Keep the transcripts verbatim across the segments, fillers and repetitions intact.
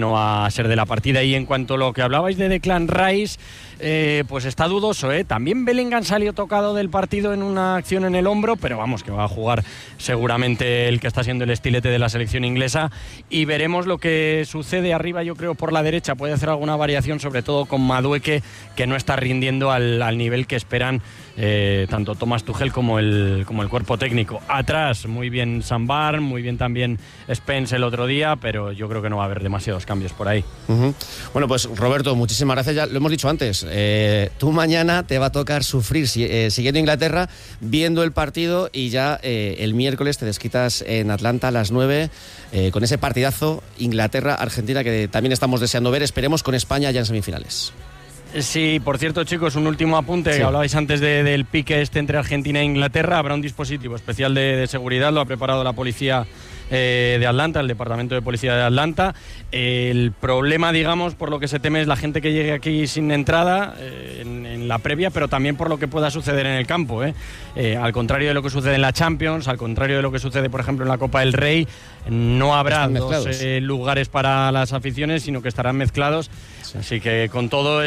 no va a ser de la partida. Y en cuanto a lo que hablabais de Declan Rice, eh, pues está dudoso, ¿eh? También Bellingham salió tocado del partido en una acción en el hombro, pero vamos, que va a jugar seguramente el que está siendo el estilete de la selección inglesa, y veremos lo que sucede arriba. Yo creo por la derecha puede hacer alguna variación, sobre todo con Madueke, que no está rindiendo al, al nivel que esperan eh, tanto Thomas Tuchel como el, como el cuerpo técnico. Atrás muy bien Sambar, muy bien también Spence el otro día, pero yo creo que no va a haber demasiados cambios por ahí. Uh-huh. Bueno, pues Roberto, muchísimas gracias. Ya lo hemos dicho antes, eh, tú mañana te va a tocar sufrir eh, siguiendo Inglaterra, viendo el partido, y ya eh, el miércoles te desquitas en Atlanta a las nueve eh, con ese partidazo Inglaterra-Argentina que también estamos deseando ver. Esperemos con España ya en semifinales. Sí, por cierto, chicos, un último apunte. Sí. Hablabais antes de, del pique este entre Argentina e Inglaterra. Habrá un dispositivo especial de, de seguridad, lo ha preparado la policía eh, de Atlanta, el Departamento de Policía de Atlanta. El problema, digamos, por lo que se teme es la gente que llegue aquí sin entrada eh, en, en la previa, pero también por lo que pueda suceder en el campo. ¿eh? Eh, al contrario de lo que sucede en la Champions, al contrario de lo que sucede, por ejemplo, en la Copa del Rey, no habrá dos eh, lugares para las aficiones, sino que estarán mezclados. Sí. Así que con todo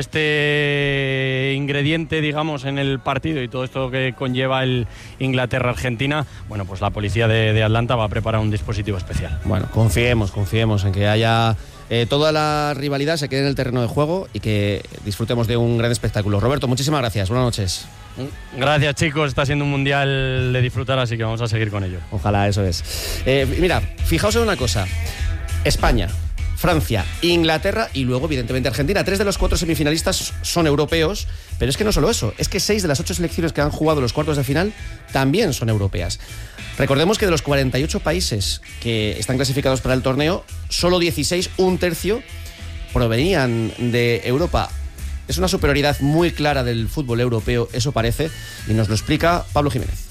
este ingrediente, digamos, en el partido y todo esto que conlleva el Inglaterra-Argentina, bueno, pues la policía de, de Atlanta va a preparar un dispositivo especial. Bueno, confiemos, confiemos en que haya eh, toda la rivalidad se quede en el terreno de juego y que disfrutemos de un gran espectáculo. Roberto, muchísimas gracias, buenas noches. Gracias, chicos, está siendo un mundial de disfrutar, así que vamos a seguir con ello. Ojalá, eso es. Eh, mira, fijaos en una cosa: España, Francia, Inglaterra y luego, evidentemente, Argentina. Tres de los cuatro semifinalistas son europeos, pero es que no solo eso, es que seis de las ocho selecciones que han jugado los cuartos de final también son europeas. Recordemos que de los cuarenta y ocho países que están clasificados para el torneo, solo dieciséis, un tercio, provenían de Europa. Es una superioridad muy clara del fútbol europeo, eso parece, y nos lo explica Pablo Jiménez.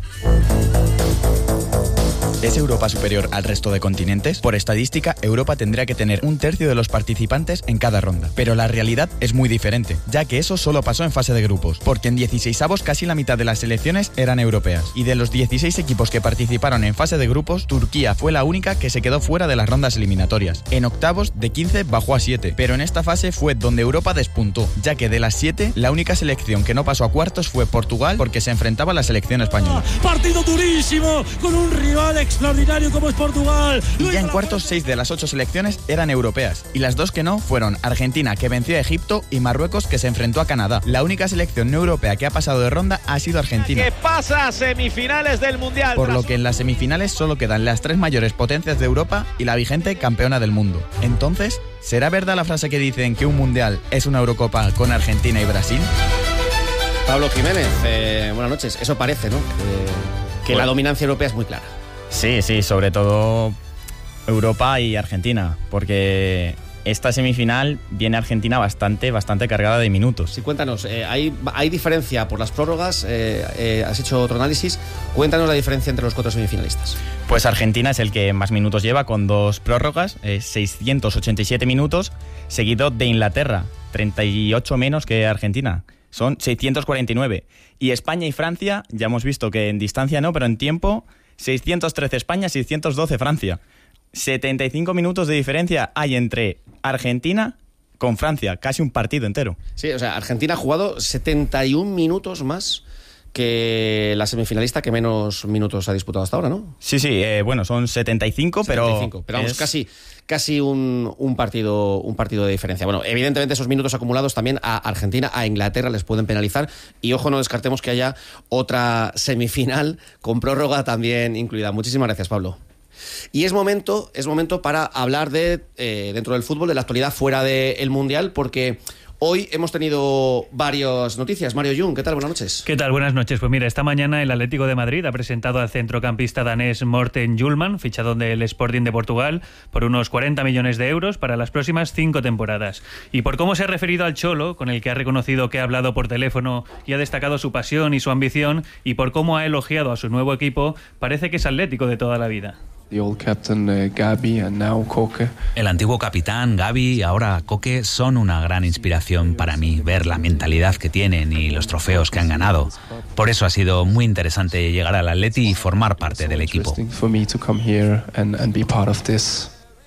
¿Es Europa superior al resto de continentes? Por estadística, Europa tendría que tener un tercio de los participantes en cada ronda. Pero la realidad es muy diferente, ya que eso solo pasó en fase de grupos, porque en dieciseisavos casi la mitad de las selecciones eran europeas. Y de los dieciséis equipos que participaron en fase de grupos, Turquía fue la única que se quedó fuera de las rondas eliminatorias. En octavos, de quince bajó a siete, pero en esta fase fue donde Europa despuntó, ya que de las siete, la única selección que no pasó a cuartos fue Portugal, porque se enfrentaba a la selección española. Partido durísimo, con un rival extraordinario como es Portugal. Y ya en cuartos, seis de las ocho selecciones eran europeas, y las dos que no fueron Argentina, que venció a Egipto, y Marruecos, que se enfrentó a Canadá. La única selección no europea que ha pasado de ronda ha sido Argentina, que pasa a semifinales del Mundial. Por lo que en las semifinales solo quedan las tres mayores potencias de Europa y la vigente campeona del mundo. Entonces, ¿será verdad la frase que dicen que un Mundial es una Eurocopa con Argentina y Brasil? Pablo Jiménez, eh, buenas noches. Eso parece, ¿no? Que, que bueno, la dominancia europea es muy clara. Sí, sí, sobre todo Europa y Argentina, porque esta semifinal viene Argentina bastante, bastante cargada de minutos. Sí, cuéntanos, eh, ¿hay, ¿hay diferencia por las prórrogas? Eh, eh, has hecho otro análisis. Cuéntanos la diferencia entre los cuatro semifinalistas. Pues Argentina es el que más minutos lleva, con dos prórrogas, eh, seiscientos ochenta y siete minutos, seguido de Inglaterra, treinta y ocho menos que Argentina. Son seiscientos cuarenta y nueve. Y España y Francia, ya hemos visto que en distancia no, pero en tiempo, seiscientos trece España, seiscientos doce Francia. setenta y cinco minutos de diferencia hay entre Argentina con Francia, casi un partido entero. Sí, o sea, Argentina ha jugado setenta y un minutos más que la semifinalista que menos minutos ha disputado hasta ahora, ¿no? Sí, sí, eh, bueno, son setenta y cinco, setenta y cinco, pero... pero vamos, es... casi, casi un, un, partido, un partido de diferencia. Bueno, evidentemente esos minutos acumulados también a Argentina, a Inglaterra les pueden penalizar, y ojo, no descartemos que haya otra semifinal con prórroga también incluida. Muchísimas gracias, Pablo. Y es momento, es momento para hablar de, eh, dentro del fútbol, de la actualidad fuera del Mundial, porque hoy hemos tenido varias noticias. Mario Jung, ¿qué tal? Buenas noches. ¿Qué tal? Buenas noches. Pues mira, esta mañana el Atlético de Madrid ha presentado al centrocampista danés Morten Hjulmand, fichado del Sporting de Portugal, por unos cuarenta millones de euros para las próximas cinco temporadas. Y por cómo se ha referido al Cholo, con el que ha reconocido que ha hablado por teléfono y ha destacado su pasión y su ambición, y por cómo ha elogiado a su nuevo equipo, parece que es atlético de toda la vida. El antiguo capitán, Gavi, y ahora Koke son una gran inspiración para mí, ver la mentalidad que tienen y los trofeos que han ganado. Por eso ha sido muy interesante llegar al Atleti y formar parte del equipo.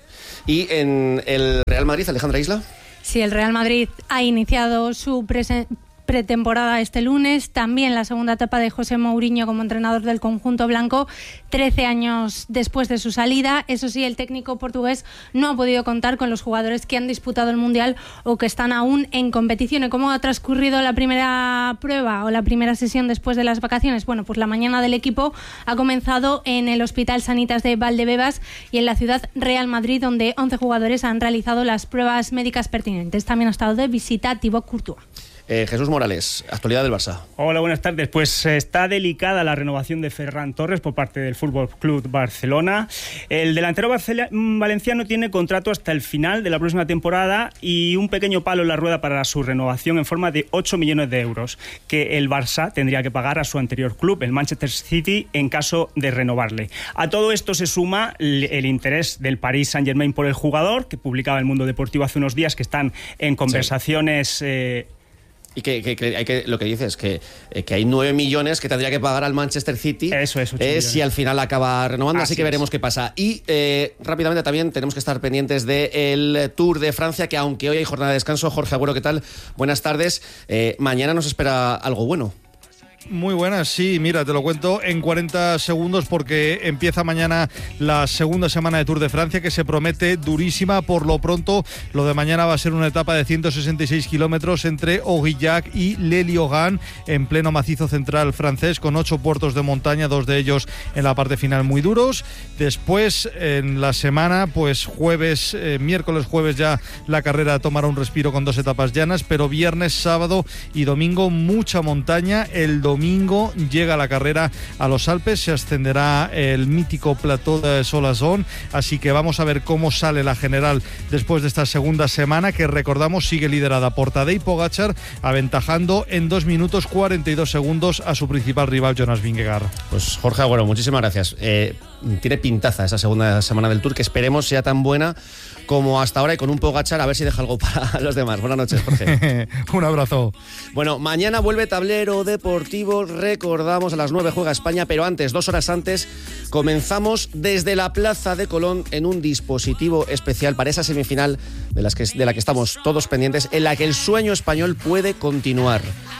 Y en el Real Madrid, Alejandra Isla. Sí, el Real Madrid ha iniciado su presen- pretemporada este lunes, también la segunda etapa de José Mourinho como entrenador del conjunto blanco, trece años después de su salida. Eso sí, el técnico portugués no ha podido contar con los jugadores que han disputado el Mundial o que están aún en competición. ¿Y cómo ha transcurrido la primera prueba o la primera sesión después de las vacaciones? Bueno, pues la mañana del equipo ha comenzado en el Hospital Sanitas de Valdebebas y en la ciudad Real Madrid, donde once jugadores han realizado las pruebas médicas pertinentes. También ha estado de visita Thibaut Courtois. Eh, Jesús Morales, actualidad del Barça. Hola, buenas tardes. Pues está delicada la renovación de Ferran Torres por parte del Fútbol Club Barcelona. El delantero barcel- valenciano tiene contrato hasta el final de la próxima temporada y un pequeño palo en la rueda para su renovación en forma de ocho millones de euros que el Barça tendría que pagar a su anterior club, el Manchester City, en caso de renovarle. A todo esto se suma el interés del Paris Saint-Germain por el jugador, que publicaba El Mundo Deportivo hace unos días que están en conversaciones... Sí. Eh, Y que, que, que, hay que lo que dices, que, eh, que hay nueve millones que tendría que pagar al Manchester City. Eso es, eh, si al final acaba renovando, así, así que veremos es. qué pasa. Y eh, rápidamente también tenemos que estar pendientes del Tour de Francia, que aunque hoy hay jornada de descanso. Jorge Agüero, ¿qué tal? Buenas tardes. Eh, mañana nos espera algo bueno. Muy buenas, sí, mira, te lo cuento en cuarenta segundos porque empieza mañana la segunda semana de Tour de Francia, que se promete durísima. Por lo pronto, lo de mañana va a ser una etapa de ciento sesenta y seis kilómetros entre Aurillac y Le Liogán, en pleno macizo central francés, con ocho puertos de montaña, dos de ellos en la parte final muy duros. Después, en la semana, pues jueves, eh, miércoles, jueves ya la carrera tomará un respiro con dos etapas llanas, pero viernes, sábado y domingo mucha montaña. El domingo Domingo llega la carrera a los Alpes, se ascenderá el mítico plató de Solazón, así que vamos a ver cómo sale la general después de esta segunda semana, que recordamos sigue liderada por Tadej Pogačar, aventajando en dos minutos cuarenta y dos segundos a su principal rival Jonas Vingegaard. Pues Jorge Agüero, muchísimas gracias. Eh, tiene pintaza esa segunda semana del Tour, que esperemos sea tan buena como hasta ahora, y con un Pogačar a ver si deja algo para los demás. Buenas noches, Jorge. Un abrazo. Bueno, mañana vuelve Tablero Deportivo, recordamos, a las nueve juega España, pero antes, dos horas antes, comenzamos desde la Plaza de Colón en un dispositivo especial para esa semifinal de, las que, de la que estamos todos pendientes, en la que el sueño español puede continuar.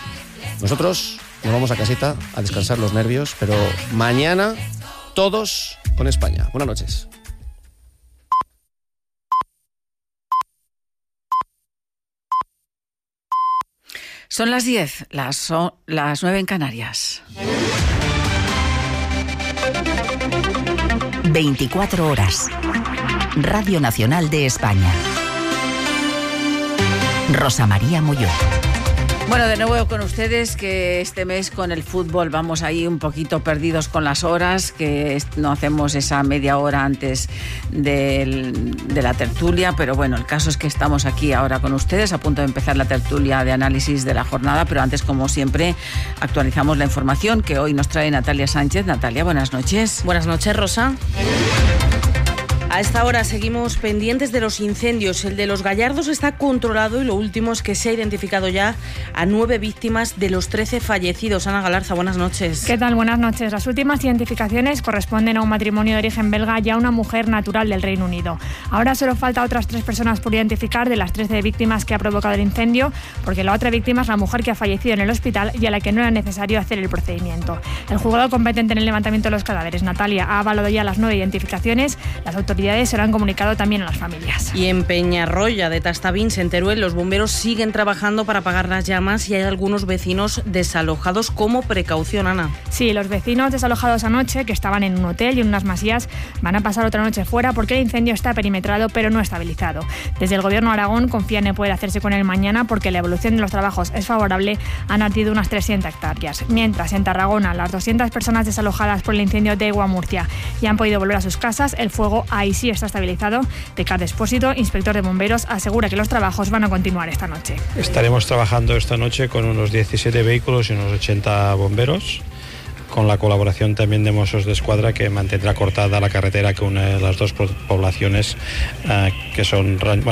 Nosotros nos vamos a casita a descansar los nervios, pero mañana todos con España. Buenas noches. Son las diez, las, son las nueve en Canarias. veinticuatro horas. Radio Nacional de España. Rosa María Molló. Bueno, de nuevo con ustedes, que este mes con el fútbol vamos ahí un poquito perdidos con las horas, que no hacemos esa media hora antes del, de la tertulia, pero bueno, el caso es que estamos aquí ahora con ustedes, a punto de empezar la tertulia de análisis de la jornada, pero antes, como siempre, actualizamos la información que hoy nos trae Natalia Sánchez. Natalia, buenas noches. Buenas noches, Rosa. A esta hora seguimos pendientes de los incendios. El de Los Gallardos está controlado y lo último es que se ha identificado ya a nueve víctimas de los trece fallecidos. Ana Galarza, buenas noches. ¿Qué tal? Buenas noches. Las últimas identificaciones corresponden a un matrimonio de origen belga y a una mujer natural del Reino Unido. Ahora solo falta otras tres personas por identificar de las trece víctimas que ha provocado el incendio, porque la otra víctima es la mujer que ha fallecido en el hospital y a la que no era necesario hacer el procedimiento. El juzgado competente en el levantamiento de los cadáveres, Natalia, ha avalado ya las nueve identificaciones. Las autoridades se lo han comunicado también a las familias. Y en Peñarroya de Tastavins, en Teruel, los bomberos siguen trabajando para apagar las llamas y hay algunos vecinos desalojados como precaución, Ana. Sí, los vecinos desalojados anoche, que estaban en un hotel y en unas masías, van a pasar otra noche fuera porque el incendio está perimetrado pero no estabilizado. Desde el Gobierno de Aragón confían en poder hacerse con él mañana porque la evolución de los trabajos es favorable. Han ardido unas trescientas hectáreas. Mientras, en Tarragona, las doscientas personas desalojadas por el incendio de Egua, Murcia, ya han podido volver a sus casas. El fuego ahí sí está estabilizado. Ricard Espósito, inspector de bomberos, asegura que los trabajos van a continuar esta noche. Estaremos trabajando esta noche con unos diecisiete vehículos y unos ochenta bomberos, con la colaboración también de Mossos de Escuadra, que mantendrá cortada la carretera que une las dos poblaciones, eh, que son, bueno,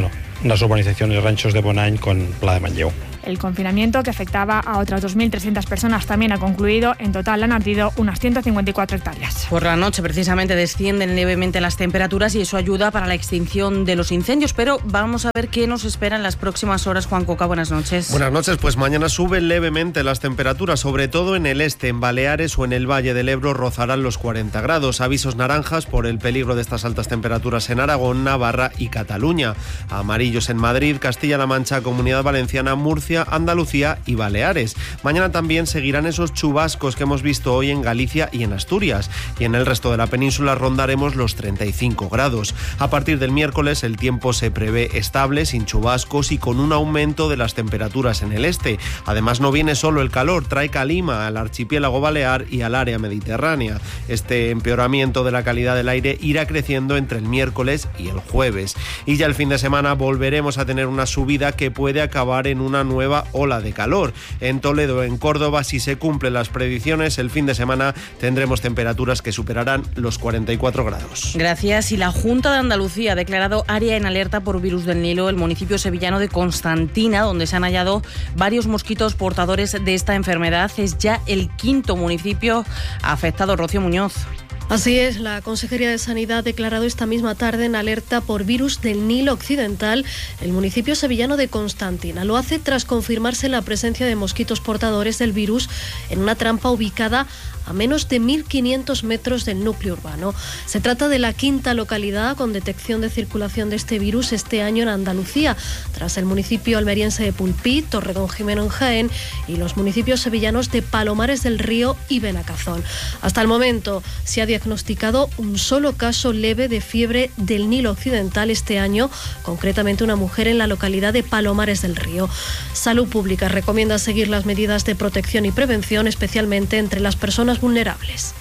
las urbanizaciones y ranchos de Bonany con Pla de Manlleu. El confinamiento, que afectaba a otras dos mil trescientas personas, también ha concluido. En total han ardido unas ciento cincuenta y cuatro hectáreas. Por la noche, precisamente, descienden levemente las temperaturas y eso ayuda para la extinción de los incendios. Pero vamos a ver qué nos espera en las próximas horas. Juan Coca, buenas noches. Buenas noches. Pues mañana suben levemente las temperaturas, sobre todo en el este, en Baleares o en el Valle del Ebro rozarán los cuarenta grados. Avisos naranjas por el peligro de estas altas temperaturas en Aragón, Navarra y Cataluña. Amarillos en Madrid, Castilla-La Mancha, Comunidad Valenciana, Murcia, Andalucía y Baleares. Mañana también seguirán esos chubascos que hemos visto hoy en Galicia y en Asturias. Y en el resto de la península rondaremos los treinta y cinco grados. A partir del miércoles el tiempo se prevé estable, sin chubascos y con un aumento de las temperaturas en el este. Además, no viene solo el calor, trae calima al archipiélago balear y al área mediterránea. Este empeoramiento de la calidad del aire irá creciendo entre el miércoles y el jueves. Y ya el fin de semana volveremos a tener una subida que puede acabar en una nueva nueva ola de calor. En Toledo, en Córdoba, si se cumplen las predicciones, el fin de semana tendremos temperaturas que superarán los cuarenta y cuatro grados. Gracias. Y la Junta de Andalucía ha declarado área en alerta por virus del Nilo el municipio sevillano de Constantina, donde se han hallado varios mosquitos portadores de esta enfermedad. Es ya el quinto municipio afectado. Rocío Muñoz. Así es, la Consejería de Sanidad ha declarado esta misma tarde en alerta por virus del Nilo Occidental el municipio sevillano de Constantina. Lo hace tras confirmarse la presencia de mosquitos portadores del virus en una trampa ubicada a menos de mil quinientos metros del núcleo urbano. Se trata de la quinta localidad con detección de circulación de este virus este año en Andalucía, tras el municipio almeriense de Pulpí, Torredonjimeno en Jaén y los municipios sevillanos de Palomares del Río y Benacazón. Hasta el momento se ha diagnosticado un solo caso leve de fiebre del Nilo Occidental este año, concretamente una mujer en la localidad de Palomares del Río. Salud Pública recomienda seguir las medidas de protección y prevención, especialmente entre las personas vulnerables.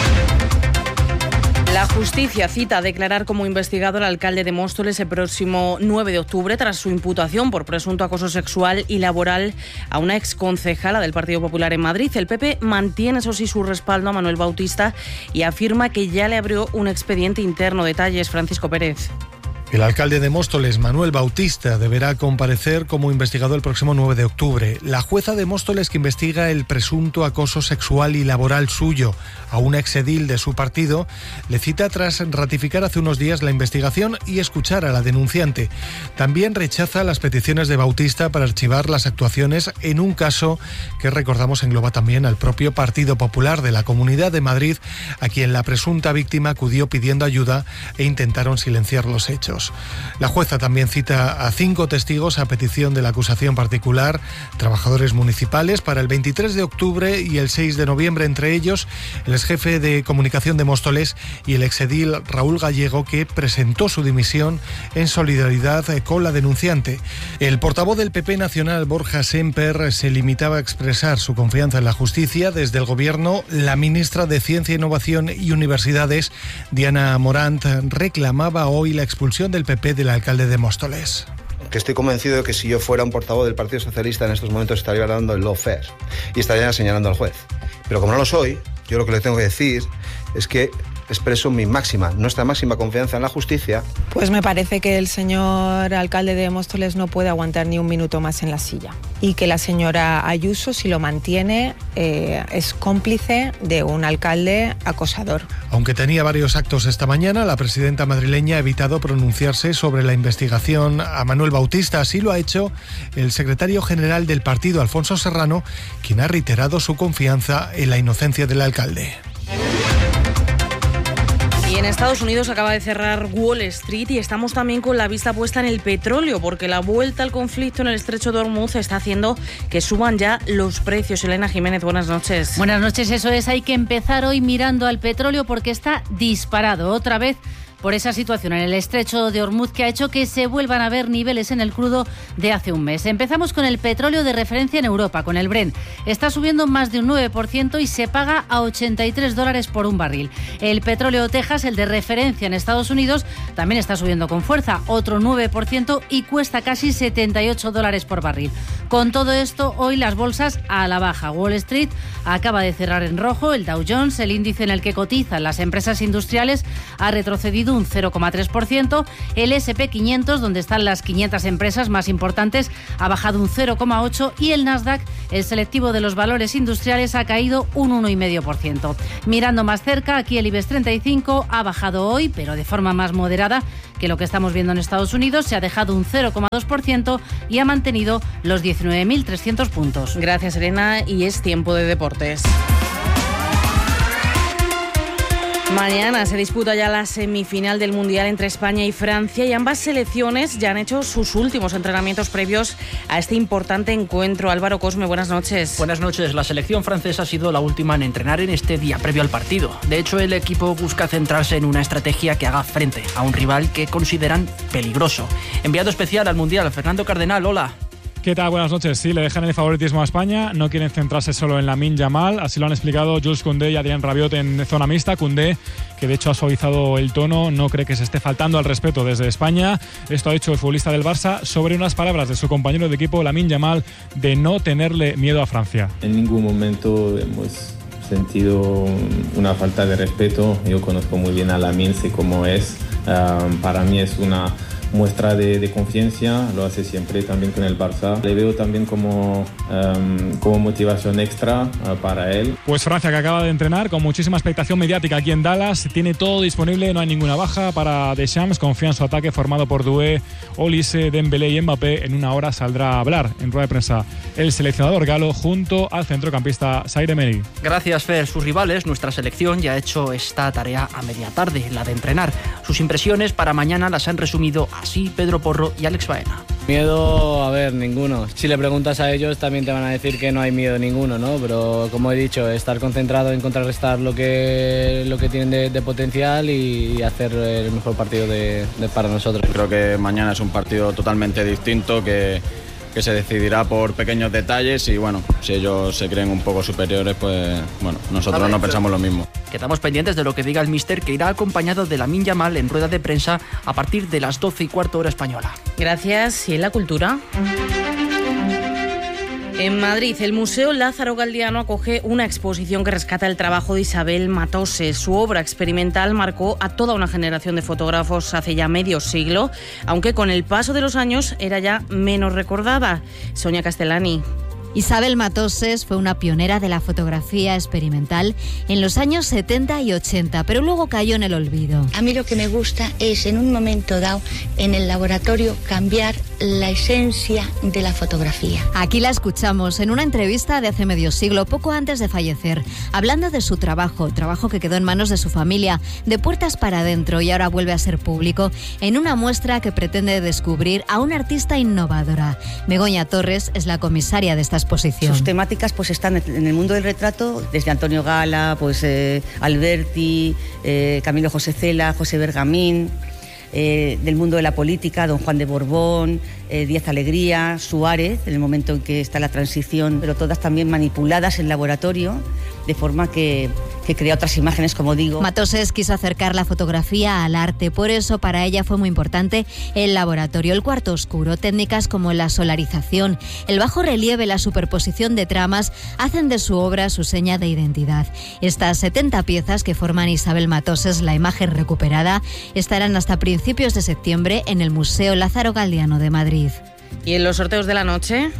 La justicia cita a declarar como investigado al alcalde de Móstoles el próximo nueve de octubre tras su imputación por presunto acoso sexual y laboral a una exconcejala del Partido Popular en Madrid. El P P mantiene, eso sí, su respaldo a Manuel Bautista y afirma que ya le abrió un expediente interno. Detalles, Francisco Pérez. El alcalde de Móstoles, Manuel Bautista, deberá comparecer como investigado el próximo nueve de octubre. La jueza de Móstoles, que investiga el presunto acoso sexual y laboral suyo a un exedil de su partido, le cita tras ratificar hace unos días la investigación y escuchar a la denunciante. También rechaza las peticiones de Bautista para archivar las actuaciones en un caso que, recordamos, engloba también al propio Partido Popular de la Comunidad de Madrid, a quien la presunta víctima acudió pidiendo ayuda e intentaron silenciar los hechos. La jueza también cita a cinco testigos a petición de la acusación particular, trabajadores municipales, para el veintitrés de octubre y el seis de noviembre, entre ellos el exjefe de comunicación de Móstoles y el exedil Raúl Gallego, que presentó su dimisión en solidaridad con la denunciante. El portavoz del P P nacional, Borja Semper, se limitaba a expresar su confianza en la justicia. Desde el Gobierno, la ministra de Ciencia, Innovación y Universidades, Diana Morant, reclamaba hoy la expulsión del P P del alcalde de Móstoles. Que estoy convencido de que si yo fuera un portavoz del Partido Socialista en estos momentos estaría dando el lawfare y estaría señalando al juez. Pero como no lo soy, yo lo que le tengo que decir es que expreso mi máxima, nuestra máxima confianza en la justicia. Pues me parece que el señor alcalde de Móstoles no puede aguantar ni un minuto más en la silla y que la señora Ayuso, si lo mantiene, eh, es cómplice de un alcalde acosador. Aunque tenía varios actos esta mañana, la presidenta madrileña ha evitado pronunciarse sobre la investigación a Manuel Bautista. Así lo ha hecho el secretario general del partido, Alfonso Serrano, quien ha reiterado su confianza en la inocencia del alcalde. Y en Estados Unidos acaba de cerrar Wall Street y estamos también con la vista puesta en el petróleo, porque la vuelta al conflicto en el estrecho de Hormuz está haciendo que suban ya los precios. Elena Jiménez, buenas noches. Buenas noches, eso es. Hay que empezar hoy mirando al petróleo porque está disparado otra vez por esa situación en el estrecho de Hormuz que ha hecho que se vuelvan a ver niveles en el crudo de hace un mes. Empezamos con el petróleo de referencia en Europa, con el Brent. Está subiendo más de un nueve por ciento y se paga a ochenta y tres dólares por un barril. El petróleo Texas, el de referencia en Estados Unidos, también está subiendo con fuerza, otro nueve por ciento y cuesta casi setenta y ocho dólares por barril. Con todo esto, hoy las bolsas a la baja. Wall Street acaba de cerrar en rojo. El Dow Jones, el índice en el que cotizan las empresas industriales, ha retrocedido caído un cero coma tres por ciento. El ese and pe quinientos, donde están las quinientas empresas más importantes, ha bajado un cero coma ocho por ciento y el Nasdaq, el selectivo de los valores industriales, ha caído un uno coma cinco por ciento. Mirando más cerca, aquí el IBEX treinta y cinco ha bajado hoy, pero de forma más moderada que lo que estamos viendo en Estados Unidos. Se ha dejado un cero coma dos por ciento y ha mantenido los diecinueve mil trescientos puntos. Gracias, Elena, y es tiempo de deportes. Mañana se disputa ya la semifinal del Mundial entre España y Francia y ambas selecciones ya han hecho sus últimos entrenamientos previos a este importante encuentro. Álvaro Cosme, buenas noches. Buenas noches. La selección francesa ha sido la última en entrenar en este día previo al partido. De hecho, el equipo busca centrarse en una estrategia que haga frente a un rival que consideran peligroso. Enviado especial al Mundial, Fernando Cardenal, hola. ¿Qué tal? Buenas noches. Sí, le dejan el favoritismo a España. No quieren centrarse solo en Lamine Yamal. Así lo han explicado Jules Koundé y Adrien Rabiot en zona mixta. Koundé, que de hecho ha suavizado el tono, no cree que se esté faltando al respeto desde España. Esto ha dicho el futbolista del Barça sobre unas palabras de su compañero de equipo, Lamine Yamal, de no tenerle miedo a Francia. En ningún momento hemos sentido una falta de respeto. Yo conozco muy bien a Lamine, sé cómo es. Um, para mí es una muestra de, de confianza, lo hace siempre también con el Barça. Le veo también como, um, como motivación extra uh, para él. Pues Francia, que acaba de entrenar con muchísima expectación mediática aquí en Dallas, tiene todo disponible, no hay ninguna baja para Deschamps, confía en su ataque formado por Doué, Olise, Dembélé y Mbappé. En una hora saldrá a hablar en rueda de prensa el seleccionador galo junto al centrocampista Zaire Emery. Gracias, Fer. Sus rivales, nuestra selección, ya ha hecho esta tarea a media tarde, la de entrenar. Sus impresiones para mañana las han resumido así Pedro Porro y Alex Baena. Miedo, a ver, ninguno. Si le preguntas a ellos también te van a decir que no hay miedo ninguno, ¿no? Pero como he dicho, estar concentrado en contrarrestar lo que, lo que tienen de, de potencial y hacer el mejor partido de, de para nosotros. Creo que mañana es un partido totalmente distinto que, que se decidirá por pequeños detalles y bueno, si ellos se creen un poco superiores, pues bueno, nosotros ver, no pensamos lo mismo. Quedamos pendientes de lo que diga el míster, que irá acompañado de Lamine Yamal en rueda de prensa a partir de las doce y cuarto hora española. Gracias. ¿Y en la cultura? En Madrid, el Museo Lázaro Galdiano acoge una exposición que rescata el trabajo de Isabel Matoses. Su obra experimental marcó a toda una generación de fotógrafos hace ya medio siglo, aunque con el paso de los años era ya menos recordada. Sonia Castellani. Isabel Matoses fue una pionera de la fotografía experimental en los años setenta y ochenta, pero luego cayó en el olvido. A mí lo que me gusta es, en un momento dado, en el laboratorio, cambiar la esencia de la fotografía. Aquí la escuchamos en una entrevista de hace medio siglo, poco antes de fallecer, hablando de su trabajo, trabajo que quedó en manos de su familia, de puertas para adentro, y ahora vuelve a ser público en una muestra que pretende descubrir a una artista innovadora. Begoña Torres es la comisaria de esta exposición. Sus temáticas pues están en el mundo del retrato, desde Antonio Gala, pues eh, Alberti, eh, Camilo José Cela, José Bergamín, eh, del mundo de la política, don Juan de Borbón, eh, Díaz Alegría, Suárez, en el momento en que está la transición, pero todas también manipuladas en laboratorio, de forma que, que crea otras imágenes, como digo. Matoses quiso acercar la fotografía al arte, por eso para ella fue muy importante el laboratorio, el cuarto oscuro. Técnicas como la solarización, el bajo relieve, la superposición de tramas hacen de su obra su seña de identidad. Estas setenta piezas que forman Isabel Matoses, la imagen recuperada, estarán hasta principios de septiembre en el Museo Lázaro Galdiano de Madrid. ¿Y en los sorteos de la noche?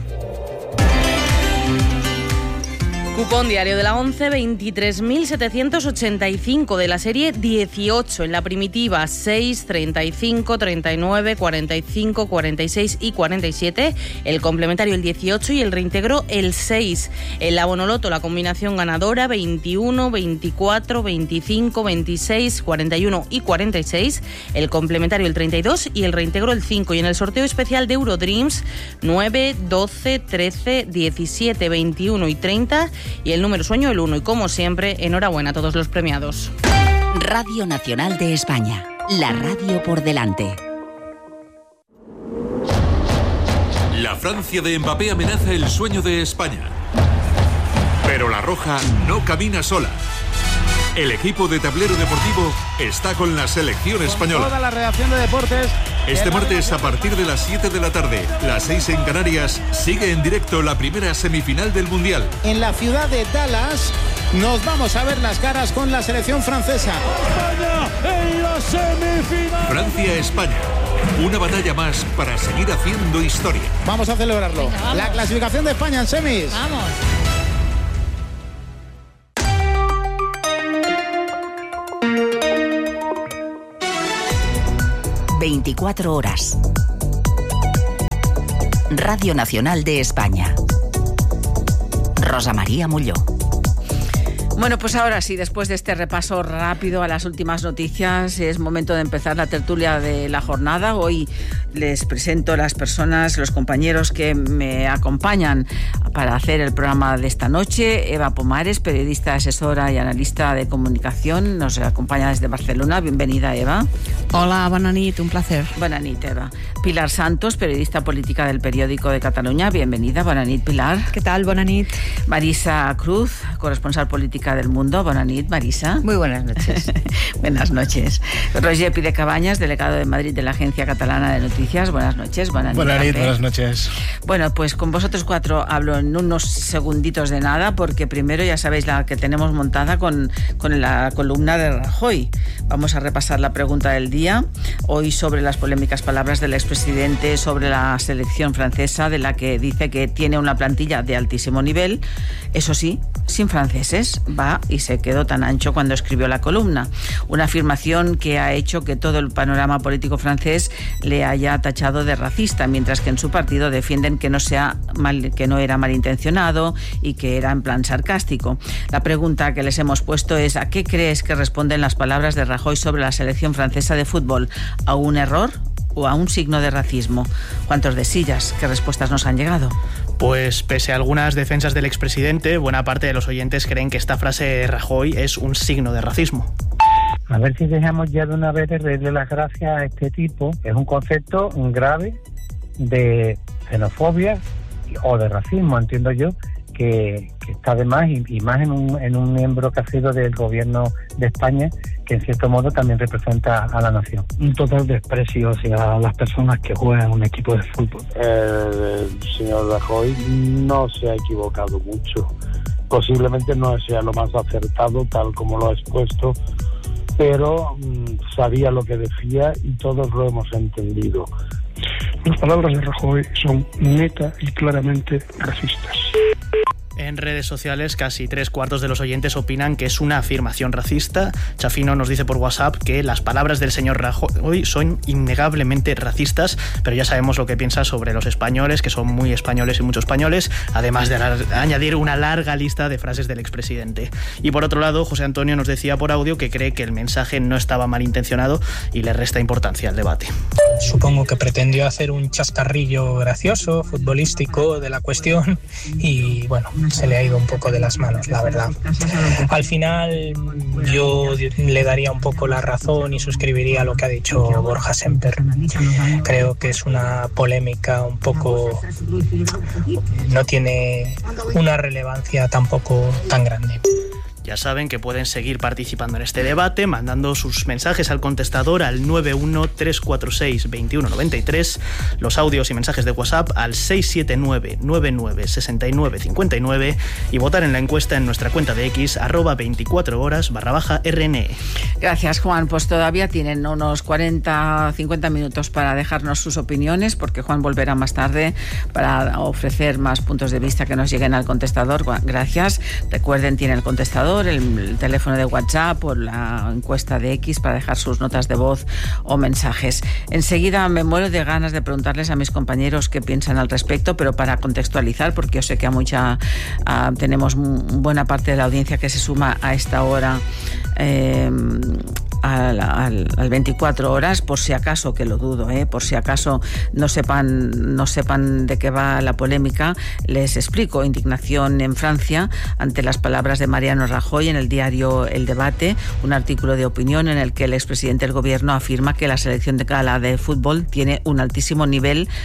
Cupón diario de la once, veintitrés mil setecientos ochenta y cinco, de la serie dieciocho, en la primitiva seis, treinta y cinco, treinta y nueve, cuarenta y cinco, cuarenta y seis y cuarenta y siete, el complementario el dieciocho y el reintegro el seis. En la Bonoloto, la combinación ganadora veintiuno, veinticuatro, veinticinco, veintiséis, cuarenta y uno y cuarenta y seis, el complementario el treinta y dos y el reintegro el cinco. Y en el sorteo especial de Eurodreams, nueve, doce, trece, diecisiete, veintiuno y treinta, y el número sueño el uno. Y como siempre, enhorabuena a todos los premiados. Radio Nacional de España, la radio por delante. La Francia de Mbappé amenaza el sueño de España. Pero la Roja no camina sola. El equipo de Tablero Deportivo está con la selección española. Toda la redacción de deportes. Este martes, a partir de las siete de la tarde, las seis en Canarias, sigue en directo la primera semifinal del Mundial. En la ciudad de Dallas, nos vamos a ver las caras con la selección francesa. España en la semifinal. Francia-España. Una batalla más para seguir haciendo historia. Vamos a celebrarlo. Venga, vamos. La clasificación de España en semis. Vamos. veinticuatro horas. Radio Nacional de España. Rosa María Molló. Bueno, pues ahora sí, después de este repaso rápido a las últimas noticias, es momento de empezar la tertulia de la jornada. Hoy les presento a las personas, los compañeros que me acompañan para hacer el programa de esta noche. Eva Pomares, periodista, asesora y analista de comunicación, nos acompaña desde Barcelona. Bienvenida, Eva. Hola, bona nit, un placer. Bona nit, Eva. Pilar Santos, periodista política del Periódico de Cataluña. Bienvenida, bona nit, Pilar. ¿Qué tal? Bona nit. Marisa Cruz, corresponsal política del Mundo. Bona nit, Marisa. Muy buenas noches. Buenas noches. Roger Pide Cabañas, delegado de Madrid de la Agencia Catalana de Noticias. Buenas noches. Buenas Buenas noches. Buenas noches. Bueno, pues con vosotros cuatro hablo en unos segunditos de nada, porque primero ya sabéis la que tenemos montada con, con la columna de Rajoy. Vamos a repasar la pregunta del día. Hoy sobre las polémicas palabras del expresidente sobre la selección francesa, de la que dice que tiene una plantilla de altísimo nivel. Eso sí, sin franceses. Va y se quedó tan ancho cuando escribió la columna. Una afirmación que ha hecho que todo el panorama político francés le haya tachado de racista, mientras que en su partido defienden que no sea mal, que no era malintencionado y que era en plan sarcástico. La pregunta que les hemos puesto es: ¿a qué crees que responden las palabras de Rajoy sobre la selección francesa de fútbol? ¿A un error o a un signo de racismo? ¿Cuántos de sillas? ¿Qué respuestas nos han llegado? Pues pese a algunas defensas del expresidente, buena parte de los oyentes creen que esta frase de Rajoy es un signo de racismo. A ver si dejamos ya de una vez de darle las gracias a este tipo. Es un concepto grave de xenofobia o de racismo, entiendo yo, que, que está de más, y, y más en un, en un miembro que ha sido del gobierno de España, que en cierto modo también representa a la nación. Un total desprecio hacia las personas que juegan un equipo de fútbol. El señor Rajoy no se ha equivocado mucho. Posiblemente no sea lo más acertado, tal como lo ha expuesto, pero mmm, sabía lo que decía y todos lo hemos entendido. Las palabras de Rajoy son neta y claramente racistas. En redes sociales, casi tres cuartos de los oyentes opinan que es una afirmación racista. Chafino nos dice por WhatsApp que las palabras del señor Rajoy son innegablemente racistas, pero ya sabemos lo que piensa sobre los españoles, que son muy españoles y muchos españoles, además de añadir una larga lista de frases del expresidente. Y por otro lado, José Antonio nos decía por audio que cree que el mensaje no estaba malintencionado y le resta importancia al debate. Supongo que pretendió hacer un chascarrillo gracioso, futbolístico de la cuestión, y bueno, se le ha ido un poco de las manos, la verdad. Al final yo le daría un poco la razón y suscribiría lo que ha dicho Borja Semper. Creo que es una polémica un poco... no tiene una relevancia tampoco tan grande. Ya saben que pueden seguir participando en este debate mandando sus mensajes al contestador al nueve uno tres cuatro seis dos uno nueve tres, los audios y mensajes de WhatsApp al seis siete nueve nueve nueve seis nueve cinco nueve y votar en la encuesta en nuestra cuenta de X arroba veinticuatro horas barra baja R N E. Gracias, Juan. Pues todavía tienen unos cuarenta cincuenta minutos para dejarnos sus opiniones, porque Juan volverá más tarde para ofrecer más puntos de vista que nos lleguen al contestador. Gracias. Recuerden, tiene el contestador, El, el teléfono de WhatsApp o la encuesta de X para dejar sus notas de voz o mensajes. Enseguida me muero de ganas de preguntarles a mis compañeros qué piensan al respecto, pero para contextualizar, porque yo sé que a mucha uh, tenemos buena parte de la audiencia que se suma a esta hora eh, al, al, al veinticuatro horas, por si acaso, que lo dudo, eh, por si acaso no sepan, no sepan de qué va la polémica, les explico. Indignación en Francia ante las palabras de Mariano Rajoy en el diario El Debate, un artículo de opinión en el que el expresidente del gobierno afirma que la selección de gala de fútbol tiene un altísimo nivel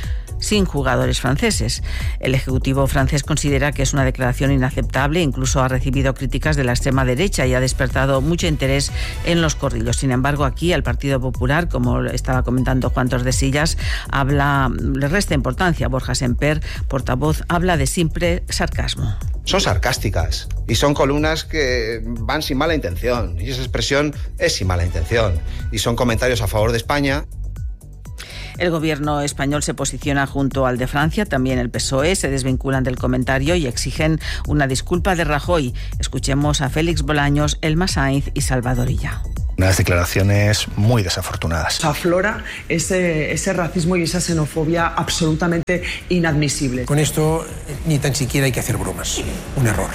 sin jugadores franceses. El Ejecutivo francés considera que es una declaración inaceptable, incluso ha recibido críticas de la extrema derecha y ha despertado mucho interés en los corrillos. Sin embargo, aquí al Partido Popular, como estaba comentando Juan Tordesillas, habla, le resta importancia. Borja Semper, portavoz, habla de simple sarcasmo. Son sarcásticas y son columnas que van sin mala intención, y esa expresión es sin mala intención, y son comentarios a favor de España. El gobierno español se posiciona junto al de Francia, también el P S O E, se desvinculan del comentario y exigen una disculpa de Rajoy. Escuchemos a Félix Bolaños, Elma Sainz y Salvador Illa. Unas declaraciones muy desafortunadas. Aflora ese, ese racismo y esa xenofobia absolutamente inadmisible. Con esto ni tan siquiera hay que hacer bromas. Un error.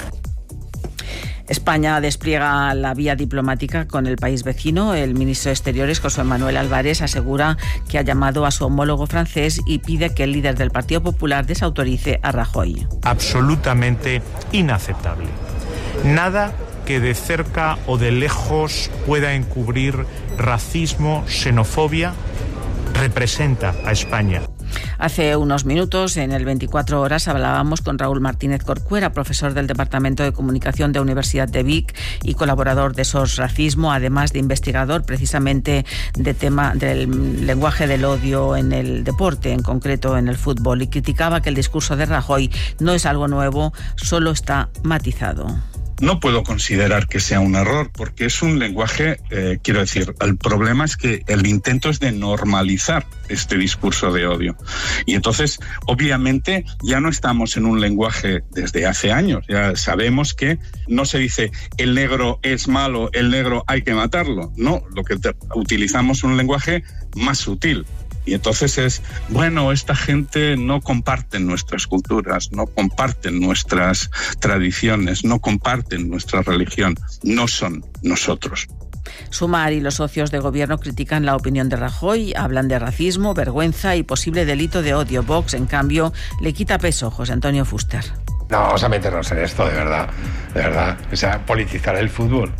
España despliega la vía diplomática con el país vecino. El ministro de Exteriores, José Manuel Álvarez, asegura que ha llamado a su homólogo francés y pide que el líder del Partido Popular desautorice a Rajoy. Absolutamente inaceptable. Nada que de cerca o de lejos pueda encubrir racismo, xenofobia, representa a España. Hace unos minutos, en el veinticuatro horas, hablábamos con Raúl Martínez Corcuera, profesor del Departamento de Comunicación de Universidad de Vic y colaborador de S O S Racismo, además de investigador precisamente de tema del lenguaje del odio en el deporte, en concreto en el fútbol, y criticaba que el discurso de Rajoy no es algo nuevo, solo está matizado. No puedo considerar que sea un error, porque es un lenguaje, eh, quiero decir, el problema es que el intento es de normalizar este discurso de odio. Y entonces, obviamente, ya no estamos en un lenguaje desde hace años. Ya sabemos que no se dice el negro es malo, el negro hay que matarlo. No, lo que te, utilizamos un lenguaje más sutil. Y entonces es, bueno, esta gente no comparten nuestras culturas, no comparten nuestras tradiciones, no comparten nuestra religión, no son nosotros. Sumar y los socios de gobierno critican la opinión de Rajoy, hablan de racismo, vergüenza y posible delito de odio. Vox, en cambio, le quita peso. José Antonio Fuster. No vamos a meternos en esto, de verdad, de verdad. O sea, politizar el fútbol.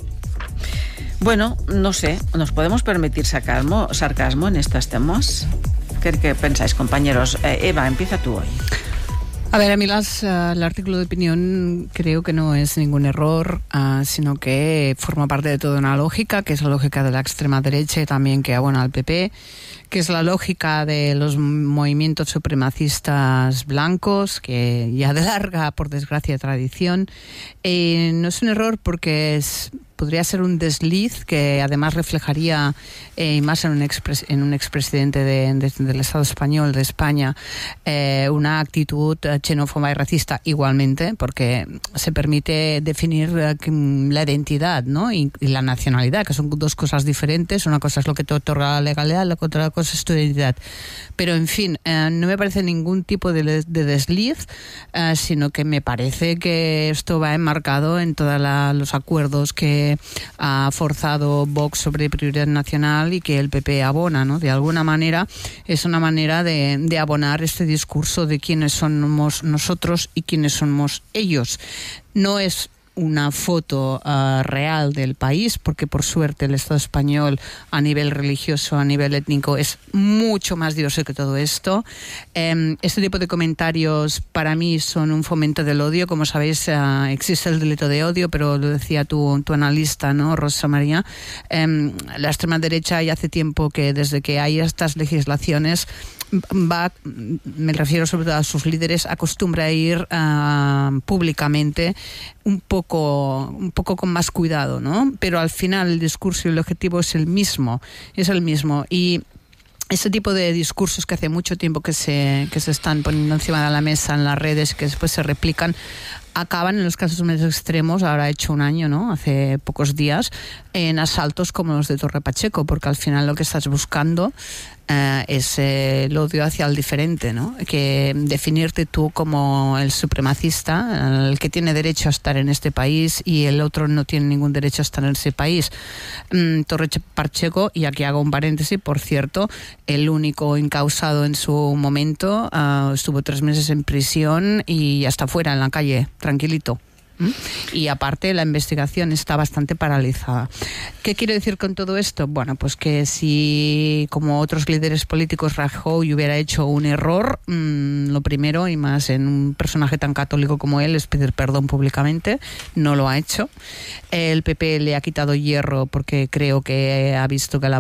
Bueno, no sé, ¿nos podemos permitir sarcasmo, sarcasmo en estos temas? ¿Qué, qué pensáis, compañeros? Eh, Eva, empieza tú hoy. A ver, a mí las, uh, el artículo de opinión creo que no es ningún error, uh, sino que forma parte de toda una lógica, que es la lógica de la extrema derecha y también que abona al P P, que es la lógica de los movimientos supremacistas blancos, que ya de larga, por desgracia, tradición. Eh, no es un error porque es... podría ser un desliz que además reflejaría, eh, más en un, expres, en un expresidente de, de, del Estado español, de España, eh, una actitud xenófoba y racista igualmente, porque se permite definir eh, la identidad, ¿no? y, y la nacionalidad, que son dos cosas diferentes. Una cosa es lo que te otorga la legalidad, la otra cosa es tu identidad. Pero, en fin, eh, no me parece ningún tipo de, de desliz, eh, sino que me parece que esto va enmarcado en todos los acuerdos que ha forzado Vox sobre prioridad nacional y que el P P abona, ¿no? De alguna manera es una manera de, de abonar este discurso de quiénes somos nosotros y quiénes somos ellos. No es una foto uh, real del país, porque por suerte el Estado español a nivel religioso, a nivel étnico, es mucho más diverso que todo esto. Um, este tipo de comentarios para mí son un fomento del odio. Como sabéis, uh, existe el delito de odio, pero lo decía tu, tu analista, ¿no, Rosa María? Um, la extrema derecha ya hace tiempo que desde que hay estas legislaciones va, me refiero sobre todo a sus líderes, acostumbra a ir uh, públicamente un poco, un poco con más cuidado, ¿no? Pero al final el discurso y el objetivo es el mismo, es el mismo. Y ese tipo de discursos que hace mucho tiempo que se, que se están poniendo encima de la mesa en las redes, que después se replican, acaban en los casos más extremos, ahora ha hecho un año, ¿no? Hace pocos días, en asaltos como los de Torre Pacheco, porque al final lo que estás buscando eh, es eh, el odio hacia el diferente, ¿no? Que definirte tú como el supremacista, el que tiene derecho a estar en este país y el otro no tiene ningún derecho a estar en ese país. Mm, Torre Pacheco, y aquí hago un paréntesis, por cierto, el único incausado en su momento, uh, estuvo tres meses en prisión y ya está fuera en la calle, tranquilito. ¿Mm? Y aparte la investigación está bastante paralizada. ¿Qué quiero decir con todo esto? Bueno, pues que si, como otros líderes políticos, Rajoy hubiera hecho un error, mmm, lo primero, y más en un personaje tan católico como él, es pedir perdón públicamente. No lo ha hecho. El P P le ha quitado hierro porque creo que ha visto que la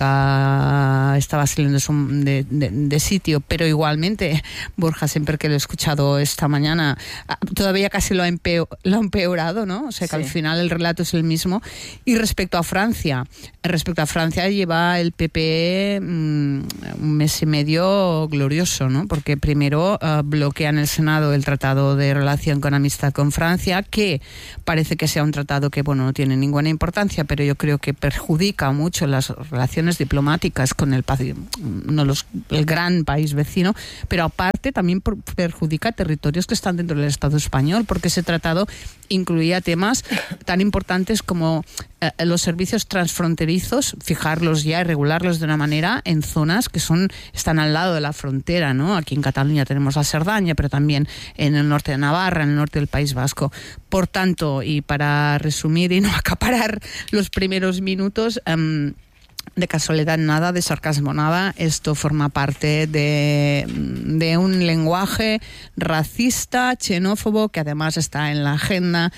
polémica estaba saliendo de, de, de sitio, pero igualmente Borja, siempre que lo he escuchado esta mañana, todavía casi lo ha, empeo, lo ha empeorado, ¿no? O sea que sí, al final el relato es el mismo. Y respecto a Francia, respecto a Francia lleva el P P mmm, un mes y medio glorioso, ¿no? Porque primero uh, bloquea en el Senado el Tratado de Relación con Amistad con Francia, que parece que sea un tratado que, bueno, no tiene ninguna importancia, pero yo creo que perjudica mucho las relaciones diplomáticas con el, no los, el gran país vecino, pero aparte también perjudica territorios que están dentro del Estado español, porque ese tratado incluía temas tan importantes como eh, los servicios transfronterizos, fijarlos ya y regularlos de una manera en zonas que son están al lado de la frontera, ¿no? Aquí en Cataluña tenemos la Cerdaña, pero también en el norte de Navarra, en el norte del País Vasco. Por tanto, y para resumir y no acaparar los primeros minutos, um, de casualidad nada, de sarcasmo nada, esto forma parte de, de un lenguaje racista, xenófobo, que además está en la agenda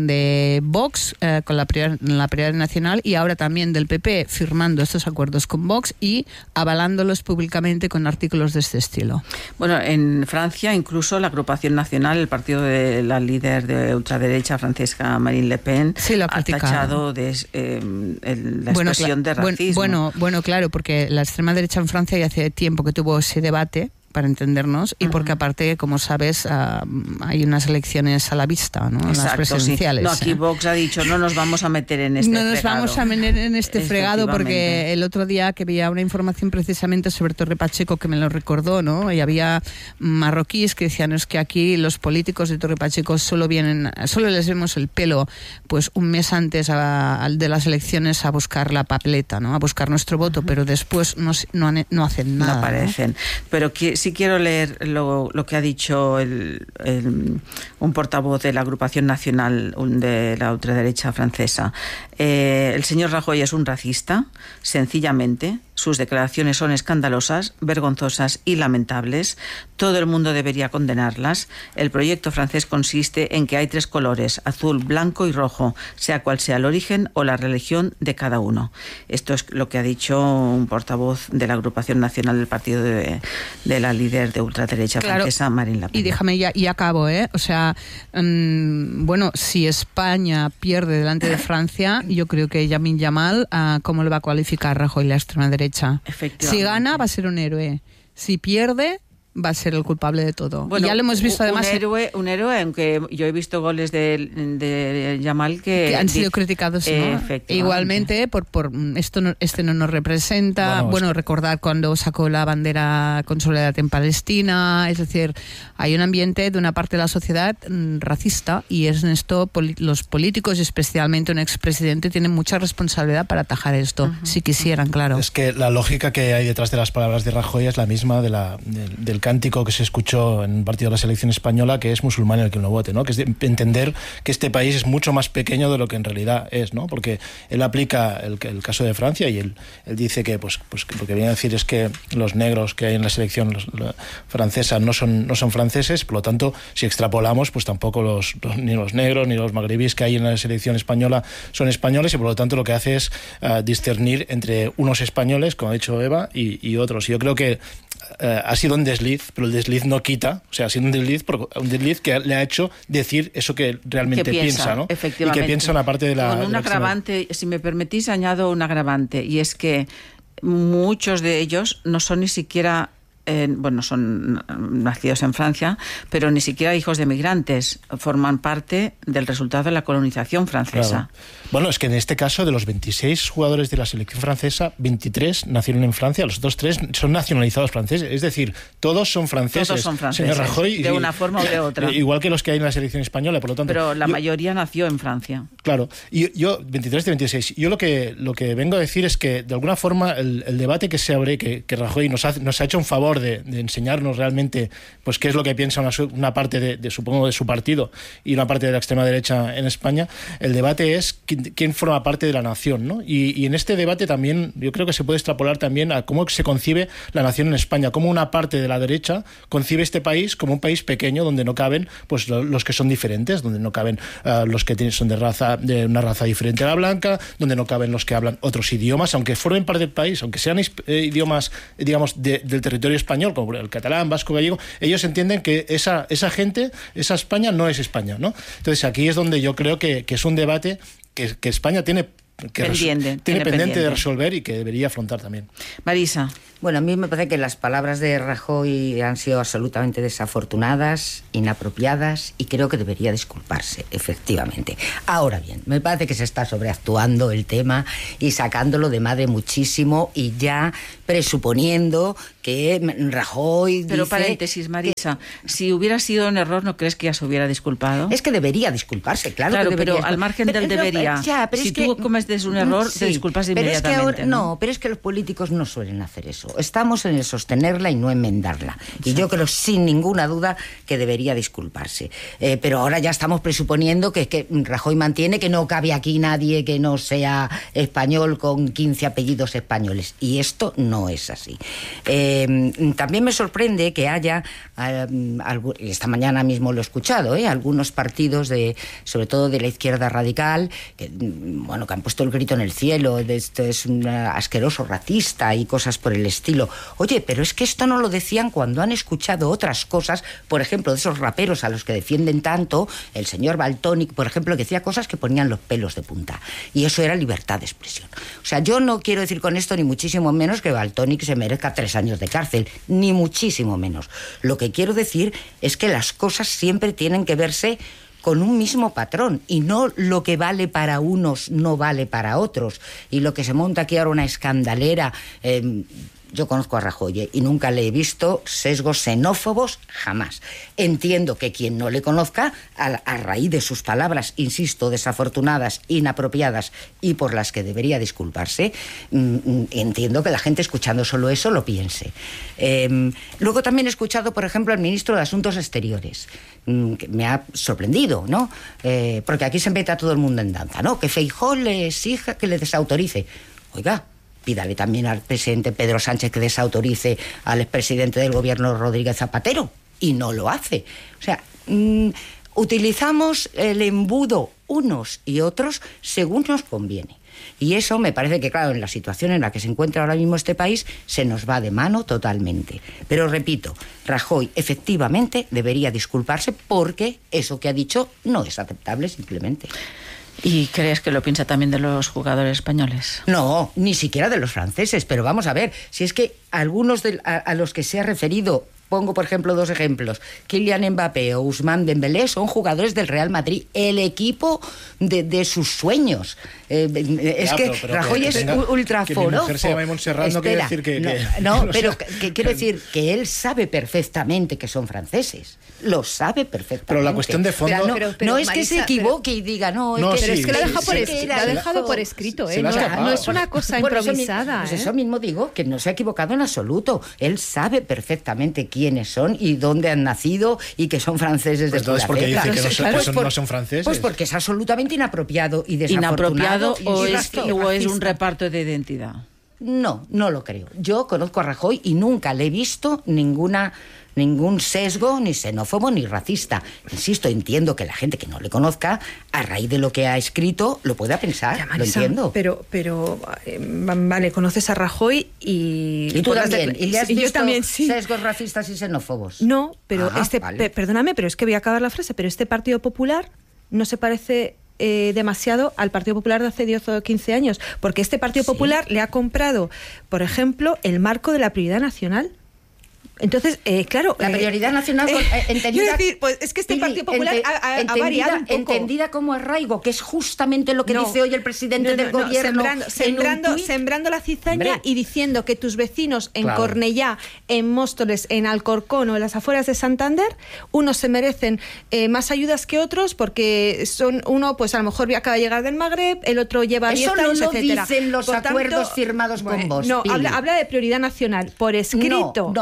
de Vox eh, con la prioridad, la prioridad nacional, y ahora también del P P, firmando estos acuerdos con Vox y avalándolos públicamente con artículos de este estilo. Bueno, en Francia incluso la agrupación nacional, el partido de la líder de ultraderecha francesa Marine Le Pen, sí, lo ha, ha tachado de eh, el, la bueno, expresión de racismo. Bueno, Bueno, bueno, claro, porque la extrema derecha en Francia ya hace tiempo que tuvo ese debate, para entendernos, y porque aparte, como sabes, uh, hay unas elecciones a la vista, ¿no? Exacto, las presidenciales. Sí. No, aquí ¿eh? Vox ha dicho, no nos vamos a meter en este fregado. No nos fregado. vamos a meter en este fregado, porque el otro día que veía una información precisamente sobre Torre Pacheco que me lo recordó, ¿no? Y había marroquíes que decían, es que aquí los políticos de Torre Pacheco solo vienen, solo les vemos el pelo, pues un mes antes a, a, de las elecciones a buscar la papeleta, ¿no? A buscar nuestro voto, uh-huh. pero después no, no, no hacen nada. No aparecen. ¿no? Pero que, sí quiero leer lo, lo que ha dicho el, el, un portavoz de la agrupación nacional de la ultraderecha francesa. Eh, el señor Rajoy es un racista, sencillamente. Sus declaraciones son escandalosas, vergonzosas y lamentables. Todo el mundo debería condenarlas. El proyecto francés consiste en que hay tres colores, azul, blanco y rojo, sea cual sea el origen o la religión de cada uno. Esto es lo que ha dicho un portavoz de la agrupación nacional del partido de, de la líder de ultraderecha claro, francesa, Marine Le Pen. Y déjame ya, y acabo, ¿eh? O sea, um, bueno, si España pierde delante de Francia, yo creo que Lamine Yamal, uh, ¿cómo le va a cualificar Rajoy la extrema derecha? Si gana, va a ser un héroe. Si pierde, va a ser el culpable de todo. Bueno, y ya lo hemos visto además. Un héroe, un héroe, aunque yo he visto goles de, de Yamal que, que han sido criticados, ¿no? Igualmente, por, por esto no, este no nos representa. Bueno, bueno, recordar cuando sacó la bandera con soledad en Palestina. Es decir, hay un ambiente de una parte de la sociedad mm, racista, y es en esto poli- los políticos, y especialmente un expresidente, tienen mucha responsabilidad para atajar esto, uh-huh. si quisieran, claro. Es que la lógica que hay detrás de las palabras de Rajoy es la misma de la, de, del cántico que se escuchó en un partido de la selección española, que es musulmán el que no vote, ¿no? Que es de entender que este país es mucho más pequeño de lo que en realidad es, ¿no? Porque él aplica el, el caso de Francia, y él, él dice que, pues, pues que lo que viene a decir es que los negros que hay en la selección los, la francesa no son, no son franceses, por lo tanto, si extrapolamos, pues tampoco los, los, ni los negros ni los magrebíes que hay en la selección española son españoles, y por lo tanto lo que hace es uh, discernir entre unos españoles, como ha dicho Eva, y, y otros. Y yo creo que Uh, ha sido un desliz, pero el desliz no quita, o sea, ha sido un desliz, un desliz que le ha hecho decir eso que realmente que piensa, piensa, ¿no? Efectivamente. Y que piensa una parte de la... Con un agravante, si me permitís, añado un agravante, y es que muchos de ellos no son ni siquiera... Eh, bueno, son nacidos en Francia, pero ni siquiera hijos de migrantes, forman parte del resultado de la colonización francesa. Claro. Bueno, es que en este caso, de los veintiséis jugadores de la selección francesa, veintitrés nacieron en Francia, los otros tres son nacionalizados franceses, es decir, todos son franceses. Todos son franceses, señor Rajoy, de una forma o de otra. Igual que los que hay en la selección española, por lo tanto... Pero la yo, mayoría nació en Francia. Claro, y yo, veintitrés de veintiséis, yo lo que, lo que vengo a decir es que, de alguna forma, el, el debate que se abre, que, que Rajoy nos ha, nos ha hecho un favor labor de, de enseñarnos realmente pues qué es lo que piensa una, una parte de, de, supongo, de su partido y una parte de la extrema derecha en España. El debate es quién, quién forma parte de la nación, ¿no? Y, y en este debate también yo creo que se puede extrapolar también a cómo se concibe la nación en España, cómo una parte de la derecha concibe este país como un país pequeño donde no caben pues los que son diferentes, donde no caben uh, los que tienen, son de raza de una raza diferente a la blanca, donde no caben los que hablan otros idiomas, aunque formen parte del país, aunque sean eh, idiomas, digamos, de, del territorio español, como el catalán, vasco, gallego, ellos entienden que esa, esa gente, esa España no es España, ¿no? Entonces aquí es donde yo creo que, que es un debate que, que España tiene que pendiente, tiene, tiene pendiente, pendiente de pendiente resolver y que debería afrontar también. Marisa. Bueno, a mí me parece que las palabras de Rajoy han sido absolutamente desafortunadas, inapropiadas, y creo que debería disculparse, efectivamente. Ahora bien, me parece que se está sobreactuando el tema y sacándolo de madre muchísimo, y ya presuponiendo que Rajoy Pero dice paréntesis, Marisa, que, si hubiera sido un error, ¿no crees que ya se hubiera disculpado? Es que debería disculparse, claro, claro que debería. Pero al margen del pero, debería, ya, pero si es tú que, cometes un error, sí, te disculpas pero inmediatamente. Es que ahora, ¿no? no, pero es que los políticos no suelen hacer eso. Estamos en el sostenerla y no enmendarla. Y yo creo sin ninguna duda que debería disculparse. Eh, pero ahora ya estamos presuponiendo que, que Rajoy mantiene que no cabe aquí nadie que no sea español con quince apellidos españoles. Y esto no es así. Eh, también me sorprende que haya, eh, algo, esta mañana mismo lo he escuchado, eh, algunos partidos, de, sobre todo de la izquierda radical, que, bueno, que han puesto el grito en el cielo, de esto es un asqueroso racista y cosas por el estilo. Oye, pero es que esto no lo decían cuando han escuchado otras cosas, por ejemplo, de esos raperos a los que defienden tanto, el señor Valtonyc, por ejemplo, que decía cosas que ponían los pelos de punta. Y eso era libertad de expresión. O sea, yo no quiero decir con esto ni muchísimo menos que Valtonyc se merezca tres años de cárcel, ni muchísimo menos. Lo que quiero decir es que las cosas siempre tienen que verse con un mismo patrón, y no lo que vale para unos no vale para otros. Y lo que se monta aquí ahora una escandalera... Eh, Yo conozco a Rajoy y nunca le he visto sesgos xenófobos, jamás. Entiendo que quien no le conozca, a, a raíz de sus palabras, insisto, desafortunadas, inapropiadas y por las que debería disculparse, mm, entiendo que la gente escuchando solo eso lo piense. Eh, luego también he escuchado, por ejemplo, al ministro de Asuntos Exteriores, mm, que me ha sorprendido, ¿no? Eh, porque aquí se mete a todo el mundo en danza, ¿no? Que Feijóo le exija que le desautorice. Oiga, pídale también al presidente Pedro Sánchez que desautorice al expresidente del gobierno Rodríguez Zapatero, y no lo hace. O sea, mmm, utilizamos el embudo unos y otros según nos conviene. Y eso me parece que, claro, en la situación en la que se encuentra ahora mismo este país, se nos va de mano totalmente. Pero repito, Rajoy efectivamente debería disculparse, porque eso que ha dicho no es aceptable simplemente. ¿Y crees que lo piensa también de los jugadores españoles? No, ni siquiera de los franceses, pero vamos a ver, si es que algunos de, a, a los que se ha referido, pongo por ejemplo dos ejemplos, Kylian Mbappé o Ousmane Dembélé, son jugadores del Real Madrid, el equipo de, de sus sueños. Eh, es ya, que pero, pero Rajoy que, que es ultraforofo. Que mi mujer se llama Montserrat no quiere decir que... No, que, no que pero sea, que, que quiero decir que él sabe perfectamente que son franceses. Lo sabe perfectamente. Pero la cuestión de fondo... Pero no, pero, pero, no es Marisa, que se equivoque pero, y diga, no... no es que, sí, pero es que sí, lo ha dejado sí, por, sí, es, sí, lo ha dejado por escrito, ¿eh? No, no es una cosa bueno, improvisada. Eso, ¿eh? pues eso mismo digo, que no se ha equivocado en absoluto. Él sabe perfectamente quiénes son y dónde han nacido y que son franceses pues de toda entonces, ¿por qué dice que no son, pues que por, no son franceses? Pues porque es absolutamente inapropiado y desafortunado. ¿Inapropiado y o, es, o es un reparto de identidad? No, no lo creo. Yo conozco a Rajoy y nunca le he visto ninguna... ningún sesgo, ni xenófobo, ni racista. Insisto, entiendo que la gente que no le conozca, a raíz de lo que ha escrito, lo pueda pensar, ya, Marisa, lo entiendo. Pero, pero eh, vale, conoces a Rajoy y... ¿Y tú también? De, ¿Y le has visto yo también, sí. sesgos racistas y xenófobos? No, pero ah, este... Vale. Pe, perdóname, pero es que voy a acabar la frase, pero este Partido Popular no se parece... Eh, demasiado al Partido Popular de hace diez o quince años, porque este Partido ¿Sí? Popular le ha comprado, por ejemplo, el marco de la prioridad nacional. Entonces, eh, claro... La prioridad eh, nacional eh, entendida... Quiero decir, pues es que este Pili, Partido Popular ente, ha, ha, entendida, ha variado un poco. Entendida como arraigo, que es justamente lo que no, dice hoy el presidente no, no, del no, gobierno. Sembrando, sembrando, sembrando la cizaña. Hombre. Y diciendo que tus vecinos en claro. Cornellá, en Móstoles, en Alcorcón o en las afueras de Santander, unos se merecen eh, más ayudas que otros porque son uno, pues a lo mejor acaba de llegar del Magreb, el otro lleva diez Eso años, no lo etcétera. dicen los Por acuerdos tanto, firmados bueno, con vos. No, Pili. habla, habla de prioridad nacional, por escrito. No, no.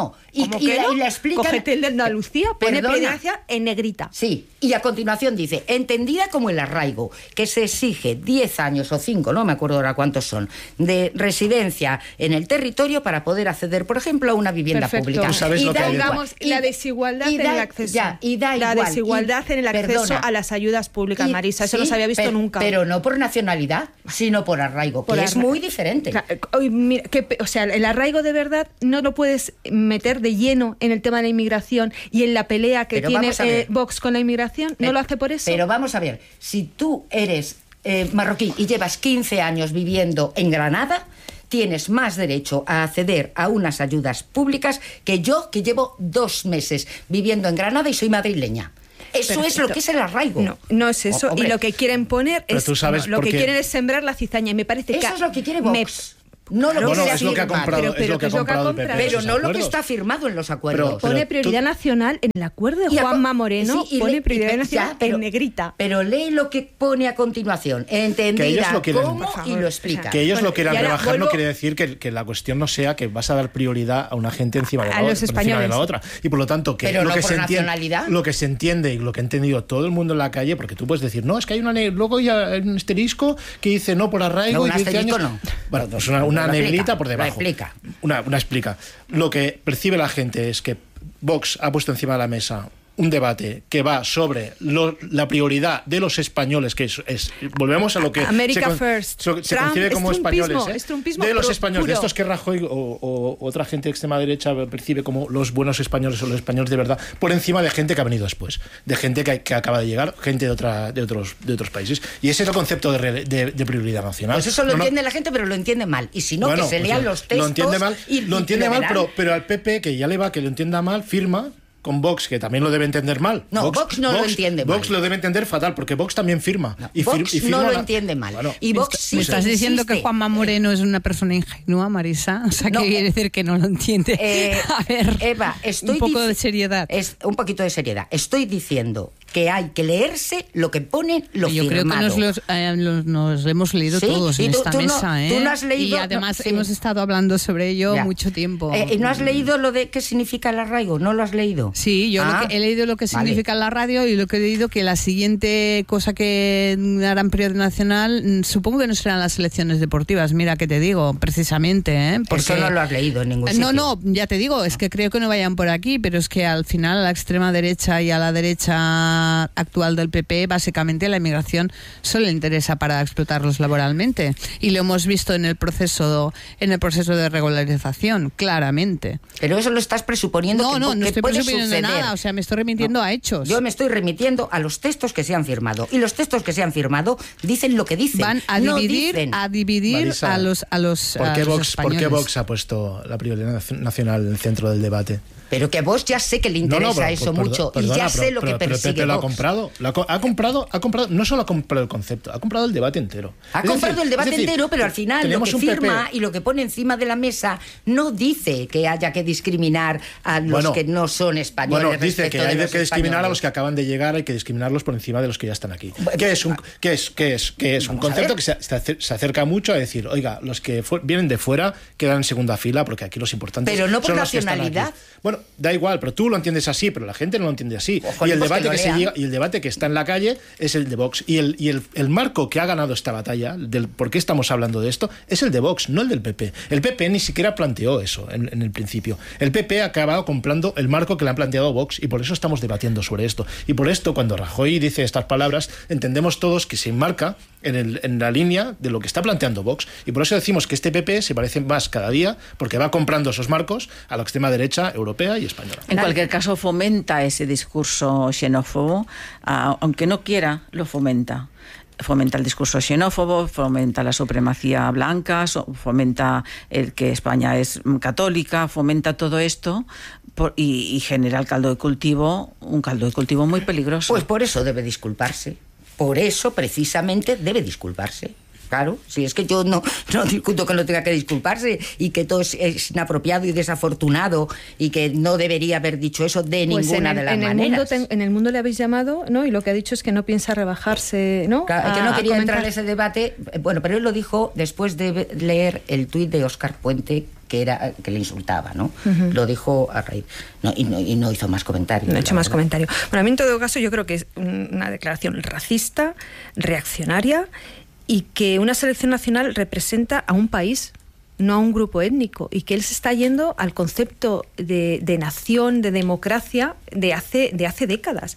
y, ¿Cómo y que la, no? y la explican. Cógete el de Andalucía, pone Perdona. prioridad en negrita. Sí, y a continuación dice, entendida como el arraigo, que se exige diez años o cinco, no me acuerdo ahora cuántos son, de residencia en el territorio para poder acceder, por ejemplo, a una vivienda Perfecto. pública. Tú sabes y lo que da hay igual, Digamos, y- la desigualdad y en da- el acceso. ya, y da la igual, desigualdad y- en el acceso perdona. a las ayudas públicas, Y- Marisa. Eso sí, no se había visto pe- nunca. Pero no por nacionalidad, sino por arraigo, Por que es arra- muy diferente. Claro, oye, mira, que pe- o sea, el arraigo de verdad no lo puedes meter de lleno en el tema de la inmigración y en la pelea que Pero tiene vamos a ver. eh, Vox con la inmigración. ¿No Pero- lo hace por eso? Pero vamos a ver, si tú eres eh, marroquí y llevas quince años viviendo en Granada, tienes más derecho a acceder a unas ayudas públicas que yo, que llevo dos meses viviendo en Granada y soy madrileña. Eso es Perfecto. lo que es el arraigo. No, no es eso. Oh, hombre. y lo que quieren poner Pero es. tú sabes no, lo por que qué. quieren es sembrar la cizaña. Y me parece que. Eso es lo que quiere me- Vox. No lo Claro, que Bueno, se es lo que ha afirma. comprado, Pero- es pero lo que ha ¿qué es lo que ha comprado el P P. comprado? Pero esos no lo que acuerdos. está firmado en los acuerdos. Pero- Pone tú- prioridad nacional en el acuerdo de Y a Juanma co- Moreno. sí, y pone le- prioridad y- nacional ya, pero- en negrita. Pero lee lo que pone a continuación. Que Entendida ellos lo quieren- cómo Por favor, y o lo sea, explica. Que ellos Bueno, lo quieran y ahora rebajar no vuelvo- quiere decir que, que la cuestión no sea que vas a dar prioridad a una gente encima de la, A otra, los por encima de españoles. la otra. Y por lo tanto, que Pero lo no que por se entiende, nacionalidad. lo que se entiende y lo que ha entendido todo el mundo en la calle, porque tú puedes decir, no, es que hay una ne- luego hay un asterisco que dice no por arraigo No, y un diez asterisco años. no. Bueno, pues una, una Lo negrita explica, por lo debajo. explica. Una, una explica. Lo que percibe la gente es que Vox ha puesto encima de la mesa un debate que va sobre lo- la prioridad de los españoles, que es, es- volvemos a lo que America se, con- first. so- se Trump concibe es como trumpismo, españoles, ¿eh? es trumpismo de los puro- españoles, de puro. estos que Rajoy o, o otra gente de extrema derecha percibe como los buenos españoles o los españoles de verdad, por encima de gente que ha venido después, de gente que, que acaba de llegar, gente de otra de otros de otros países. Y ese es el concepto de, re- de- de prioridad nacional. Pues eso lo No, no, entiende la gente, pero lo entiende mal. Y si no, bueno, que se pues lean lo- los textos. Lo entiende mal, y, lo y entiende mal, verán. pero, pero al P P, que ya le va que lo entienda mal, firma con Vox, que también lo debe entender mal. No, Vox no lo entiende mal. Vox lo debe entender fatal, porque Vox también firma. y, fir- Vox y firma no lo la- entiende mal. Bueno, y Vox sí ¿Me estás que diciendo que insiste. Juanma Moreno es una persona ingenua, Marisa? O sea, ¿qué No, quiere eh, decir que no lo entiende? Eh, A ver, Eva, estoy un poco dic- de seriedad. Es un poquito de seriedad. Estoy diciendo que hay que leerse lo que pone lo Yo creo que firmado. nos, los, eh, los- nos hemos leído Sí, todos y en tú- esta tú no- mesa, ¿eh? tú no has leído- y además no, sí. hemos estado hablando sobre ello Ya. mucho tiempo. Eh, ¿Y no has leído lo de qué significa el arraigo? ¿No lo has leído? Sí, yo Ah, lo que he leído lo que vale. significa la radio y lo que he leído que la siguiente cosa que harán prioridad nacional, mm, supongo que no serán las elecciones deportivas. Mira que te digo, precisamente, ¿eh? Eso no lo has leído en ningún sitio. No, no, ya te digo, es que creo que no vayan por aquí, pero es que al final a la extrema derecha y a la derecha actual del P P, básicamente la inmigración solo le interesa para explotarlos laboralmente. Y lo hemos visto en el proceso, en el proceso de regularización, claramente. Pero eso lo estás presuponiendo No, que, no, que no estoy puede presuponiendo suceder. nada, o sea, me estoy remitiendo a hechos. Yo me estoy remitiendo a los textos que se han firmado. Y los textos que se han firmado dicen lo que dicen. Van a No dividir, dicen. a dividir Marisa, a los a los, ¿Por a qué, los Vox, ¿Por qué españoles. Vox ha puesto la prioridad nacional en el centro del debate? Pero que a vos ya sé que le interesa No, no, pero- eso per- mucho. perdona, y ya pero- sé lo pero- que pero persigue Pepe lo ha Vox. comprado. Lo ha, co- ha comprado, ha comprado, no solo ha comprado el concepto, ha comprado el debate entero. Ha Es comprado decir- el debate es decir, entero, pero al final lo tenemos que un P P. firma y lo que pone encima de la mesa no dice que haya que discriminar a los Bueno, que no son españoles. Bueno, dice respecto que hay de de los que discriminar a españoles. los que acaban de llegar, hay que discriminarlos por encima de los que ya están aquí. ¿Qué es un, qué es, qué es, qué es un Vamos a concepto ver. que se, se acer- se acerca mucho a decir, oiga, los que fu- vienen de fuera quedan en segunda fila porque aquí los importantes Pero no por son los que están aquí. nacionalidad. Bueno, da igual, pero tú lo entiendes así, pero la gente no lo entiende así. Ojo, y el pues debate que lo que, se lean. llega, y el debate que está en la calle es el de Vox. Y el, y el, el marco que ha ganado esta batalla, del por qué estamos hablando de esto, es el de Vox, no el del P P. El P P ni siquiera planteó eso en, en el principio. El P P ha acabado comprando el marco que le han planteado Vox y por eso estamos debatiendo sobre esto. Y por esto, cuando Rajoy dice estas palabras, entendemos todos que se enmarca en, el, en la línea de lo que está planteando Vox. Y por eso decimos que este P P se parece más cada día porque va comprando esos marcos a la extrema derecha europea y española. En cualquier caso, fomenta ese discurso xenófobo, ah, aunque no quiera, lo fomenta. Fomenta el discurso xenófobo, fomenta la supremacía blanca, so- fomenta el que España es católica, fomenta todo esto por- y, y genera el caldo de cultivo, un caldo de cultivo muy peligroso. Pues por eso debe disculparse. Por eso, precisamente, debe disculparse. Claro, si es que yo no, no discuto que no tenga que disculparse y que todo es, es inapropiado y desafortunado y que no debería haber dicho eso de Pues ninguna en el, de las en el maneras. mundo ten- en el mundo le habéis llamado, ¿no? Y lo que ha dicho es que no piensa rebajarse, ¿no? Claro, que A- no a quería entrar comentar. en ese debate. eh, Bueno, pero él lo dijo después de leer el tuit de Óscar Puente, que era que le insultaba, ¿no? Uh-huh. Lo dijo a raíz. No, y, no, y no hizo más comentarios. No ha hecho más verdad. comentario. Bueno, a mí en todo caso yo creo que es una declaración racista, reaccionaria, y que una selección nacional representa a un país, no a un grupo étnico, y que él se está yendo al concepto de, de nación, de democracia, de hace, de hace décadas.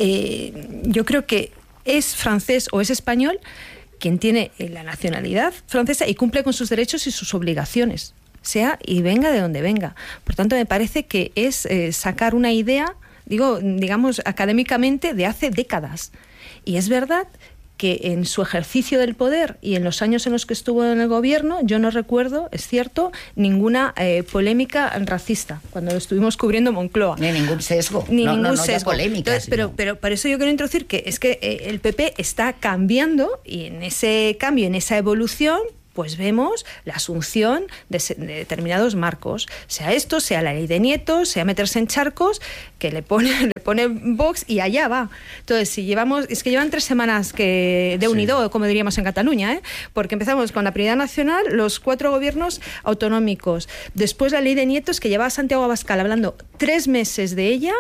Eh, yo creo que es francés o es español quien tiene la nacionalidad francesa y cumple con sus derechos y sus obligaciones, sea y venga de donde venga. Por tanto, me parece que es eh, sacar una idea, digo, digamos, académicamente, de hace décadas. Y es verdad que en su ejercicio del poder y en los años en los que estuvo en el gobierno, yo no recuerdo, es cierto, ninguna eh, polémica racista cuando lo estuvimos cubriendo Moncloa. Ni ningún sesgo. Ni no, ningún no, no, sesgo. Polémicas, Entonces, pero, no. pero por eso yo quiero introducir que es que eh, el P P está cambiando, y en ese cambio, en esa evolución, pues vemos la asunción de, se, de determinados marcos, sea esto, sea la ley de nietos, sea meterse en charcos, que le pone, le pone Vox y allá va. Entonces, si llevamos, es que llevan tres semanas que de unido, sí, como diríamos en Cataluña, ¿eh? Porque empezamos con la prioridad nacional, los cuatro gobiernos autonómicos, después la ley de nietos, que llevaba Santiago Abascal hablando tres meses de ella,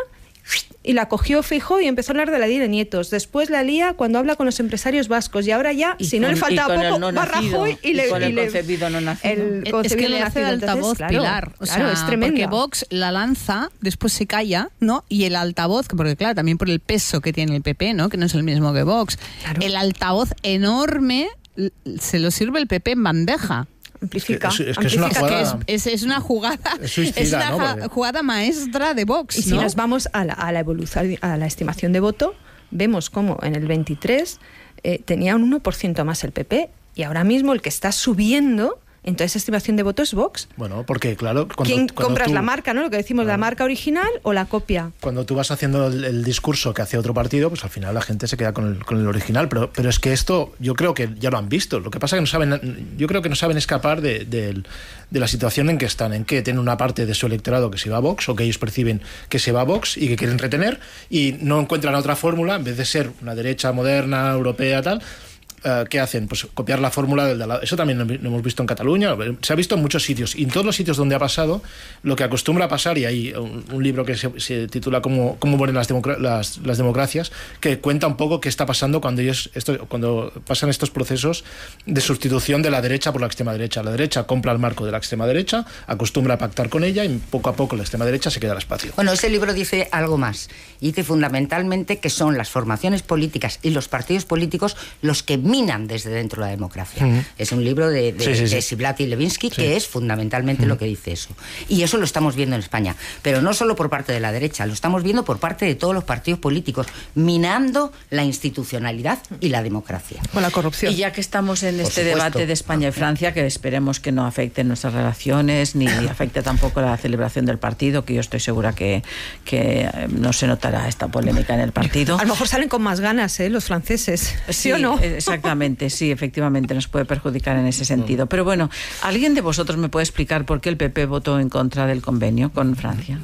y la cogió Feijóo y empezó a hablar de la ley de nietos. Después la lía cuando habla con los empresarios vascos, y ahora ya, y si con, no le faltaba poco, no va Rajoy y, y le... con el y le, concebido no nacido. El es que le hace de altavoz, claro, Pilar. O claro, sea, es tremendo. Porque Vox la lanza, después se calla, ¿no? Y el altavoz, porque claro, también por el peso que tiene el P P, ¿no? Que no es el mismo que Vox. Claro. El altavoz enorme se lo sirve el P P en bandeja. Amplifica. Es que, es, que es, una jugada, que es, es, es una jugada es, suicida, es una ¿no? Porque... jugada maestra de Vox. Y si ¿no? nos vamos a la, a la evolución, a la estimación de voto, vemos cómo en el veintitrés eh, tenía un uno por ciento más el P P, y ahora mismo el que está subiendo en toda esa estimación de voto es Vox. Bueno, porque claro... Cuando, ¿Quién cuando compras tú, la marca, no? Lo que decimos, claro, la marca original o la copia. Cuando tú vas haciendo el, el discurso que hace otro partido, pues al final la gente se queda con el, con el original. Pero, pero es que esto, yo creo que ya lo han visto. Lo que pasa es que no saben, yo creo que no saben escapar de, de, de la situación en que están, en que tienen una parte de su electorado que se va a Vox, o que ellos perciben que se va a Vox y que quieren retener, y no encuentran otra fórmula, en vez de ser una derecha moderna, europea, tal... Uh, ¿qué hacen? Pues copiar la fórmula del de la... Eso también lo hemos visto en Cataluña, se ha visto en muchos sitios, y en todos los sitios donde ha pasado, lo que acostumbra a pasar, y hay un, un libro que se, se titula Cómo, cómo mueren las, democra las, las democracias, que cuenta un poco qué está pasando cuando ellos esto, cuando pasan estos procesos de sustitución de la derecha por la extrema derecha. La derecha compra el marco de la extrema derecha, acostumbra a pactar con ella, y poco a poco la extrema derecha se queda al espacio. Bueno, ese libro dice algo más. Dice fundamentalmente que son las formaciones políticas y los partidos políticos los que minan desde dentro la democracia. Uh-huh. Es un libro de, de, sí, sí, sí. de Ziblatt y Levinsky, sí, que es fundamentalmente uh-huh. lo que dice eso. Y eso lo estamos viendo en España. Pero no solo por parte de la derecha, lo estamos viendo por parte de todos los partidos políticos, minando la institucionalidad y la democracia. Con la corrupción. Y ya que estamos en por este supuesto. debate de España y Francia, que esperemos que no afecte nuestras relaciones, ni afecte tampoco la celebración del partido, que yo estoy segura que, que no se notará esta polémica en el partido. A lo mejor salen con más ganas, ¿eh? Los franceses. ¿Sí, ¿Sí o no? Exactamente. Sí, efectivamente, nos puede perjudicar en ese sentido. Pero bueno, ¿alguien de vosotros me puede explicar por qué el P P votó en contra del convenio con Francia?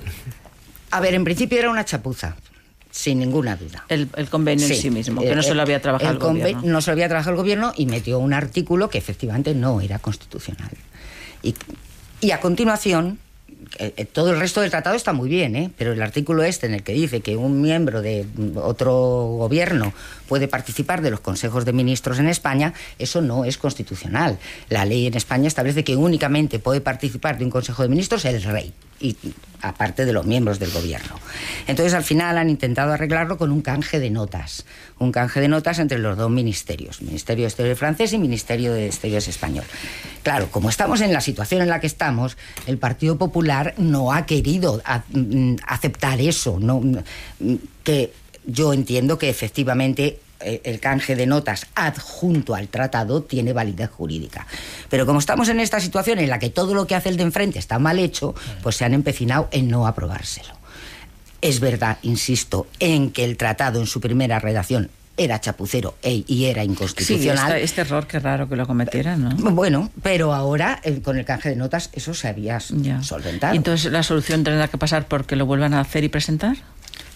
A ver, en principio era una chapuza, sin ninguna duda. El, el convenio sí, en sí mismo, que no se lo había trabajado el, el gobierno. No se lo había trabajado el gobierno, y metió un artículo que efectivamente no era constitucional. Y, y a continuación... Eh, todo el resto del tratado está muy bien, ¿eh? Pero el artículo este en el que dice que un miembro de otro gobierno puede participar de los consejos de ministros en España, eso no es constitucional. La ley en España establece que únicamente puede participar de un consejo de ministros el rey, y aparte de los miembros del gobierno. Entonces al final han intentado arreglarlo con un canje de notas, un canje de notas entre los dos ministerios, Ministerio de Exteriores francés y Ministerio de Exteriores español. Claro, como estamos en la situación en la que estamos, el Partido Popular no ha querido a, m, aceptar eso, no, que yo entiendo que efectivamente el canje de notas adjunto al tratado tiene validez jurídica. Pero como estamos en esta situación en la que todo lo que hace el de enfrente está mal hecho, pues se han empecinado en no aprobárselo. Es verdad, insisto, en que el tratado en su primera redacción era chapucero e, y era inconstitucional. Sí, este, este error, qué raro que lo cometieran, ¿no? Bueno, pero ahora, eh, con el canje de notas, eso se había ya solventado. ¿Y entonces la solución tendrá que pasar porque lo vuelvan a hacer y presentar?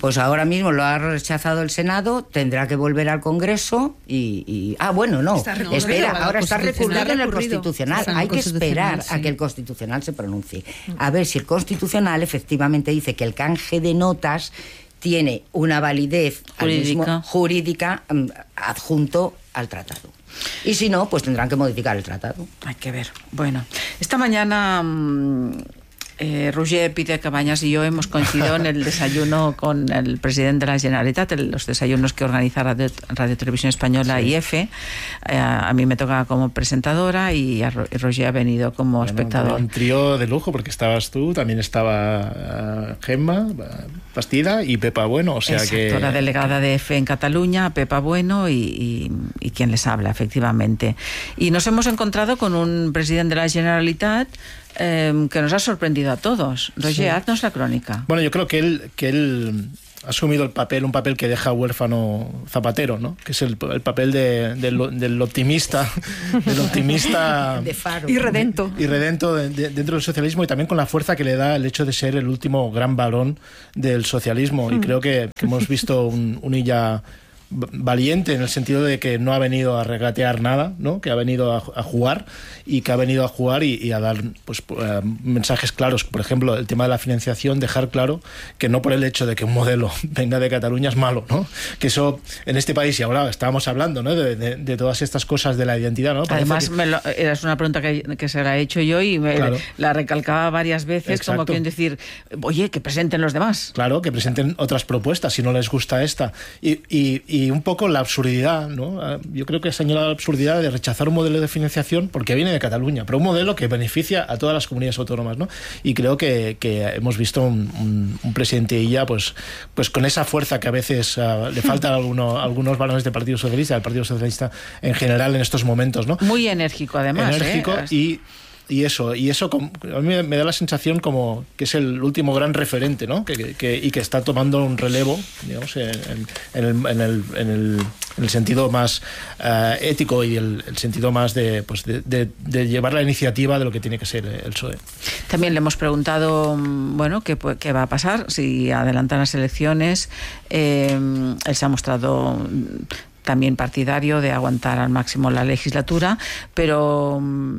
Pues ahora mismo lo ha rechazado el Senado, tendrá que volver al Congreso y... y ah, bueno, no, no espera, ahora está recurriendo en el Constitucional. Hay que esperar sí. a que el Constitucional se pronuncie. A ver si el Constitucional efectivamente dice que el canje de notas tiene una validez jurídica, al mismo, jurídica um, adjunto al tratado. Y si no, pues tendrán que modificar el tratado. Hay que ver. Bueno, esta mañana... Mmm... Eh, Roger Pide Cabañas y yo hemos coincidido en el desayuno con el presidente de la Generalitat, el, los desayunos que organiza Radio, Radio Televisión Española sí. y EFE. Eh, a mí me toca como presentadora y, a, y Roger ha venido como bueno, espectador. Un trío de lujo porque estabas tú, también estaba uh, Gemma Bastida y Pepa Bueno. O sea Exacto, que la delegada de EFE en Cataluña, Pepa Bueno y, y, y quien les habla, efectivamente. Y nos hemos encontrado con un presidente de la Generalitat Eh, que nos ha sorprendido a todos. Roger, sí. haznos la crónica. Bueno, yo creo que él, que él ha asumido el papel, un papel que deja huérfano Zapatero, ¿no? Que es el, el papel de, de, del optimista, del optimista de faro. y redento, y redento de, de, dentro del socialismo, y también con la fuerza que le da el hecho de ser el último gran varón del socialismo. Mm. Y creo que, que hemos visto un, un Illa valiente en el sentido de que no ha venido a regatear nada, ¿no? Que ha venido a, a jugar y que ha venido a jugar y, y a dar pues, uh, mensajes claros. Por ejemplo, el tema de la financiación, dejar claro que no por el hecho de que un modelo venga de Cataluña es malo, ¿no? Que eso en este país, y ahora estábamos hablando, ¿no? de, de, de todas estas cosas de la identidad, ¿no? Parece Además, que... me lo, era una pregunta que, que se la he hecho yo y me, claro. la recalcaba varias veces. Exacto. Como quieren decir, oye, que presenten los demás. Claro, que presenten otras propuestas si no les gusta esta. Y, y, y un poco la absurdidad, ¿no? Yo creo que ha señalado la absurdidad de rechazar un modelo de financiación porque viene de Cataluña, pero un modelo que beneficia a todas las comunidades autónomas, ¿no? Y creo que, que hemos visto un, un, un presidente Illa pues, pues con esa fuerza que a veces uh, le falta a alguno, algunos varones del Partido Socialista, del Partido Socialista en general en estos momentos, ¿no? Muy enérgico además. Enérgico ¿eh? y... Y eso, y eso a mí me da la sensación como que es el último gran referente, ¿no? Que, que, y que está tomando un relevo, digamos, en, en, el, en, el, en, el, en el sentido más uh, ético y el, el sentido más de, pues de, de, de llevar la iniciativa de lo que tiene que ser el P S O E. También le hemos preguntado, bueno, qué, qué va a pasar si adelantan las elecciones. Eh, él se ha mostrado también partidario de aguantar al máximo la legislatura, pero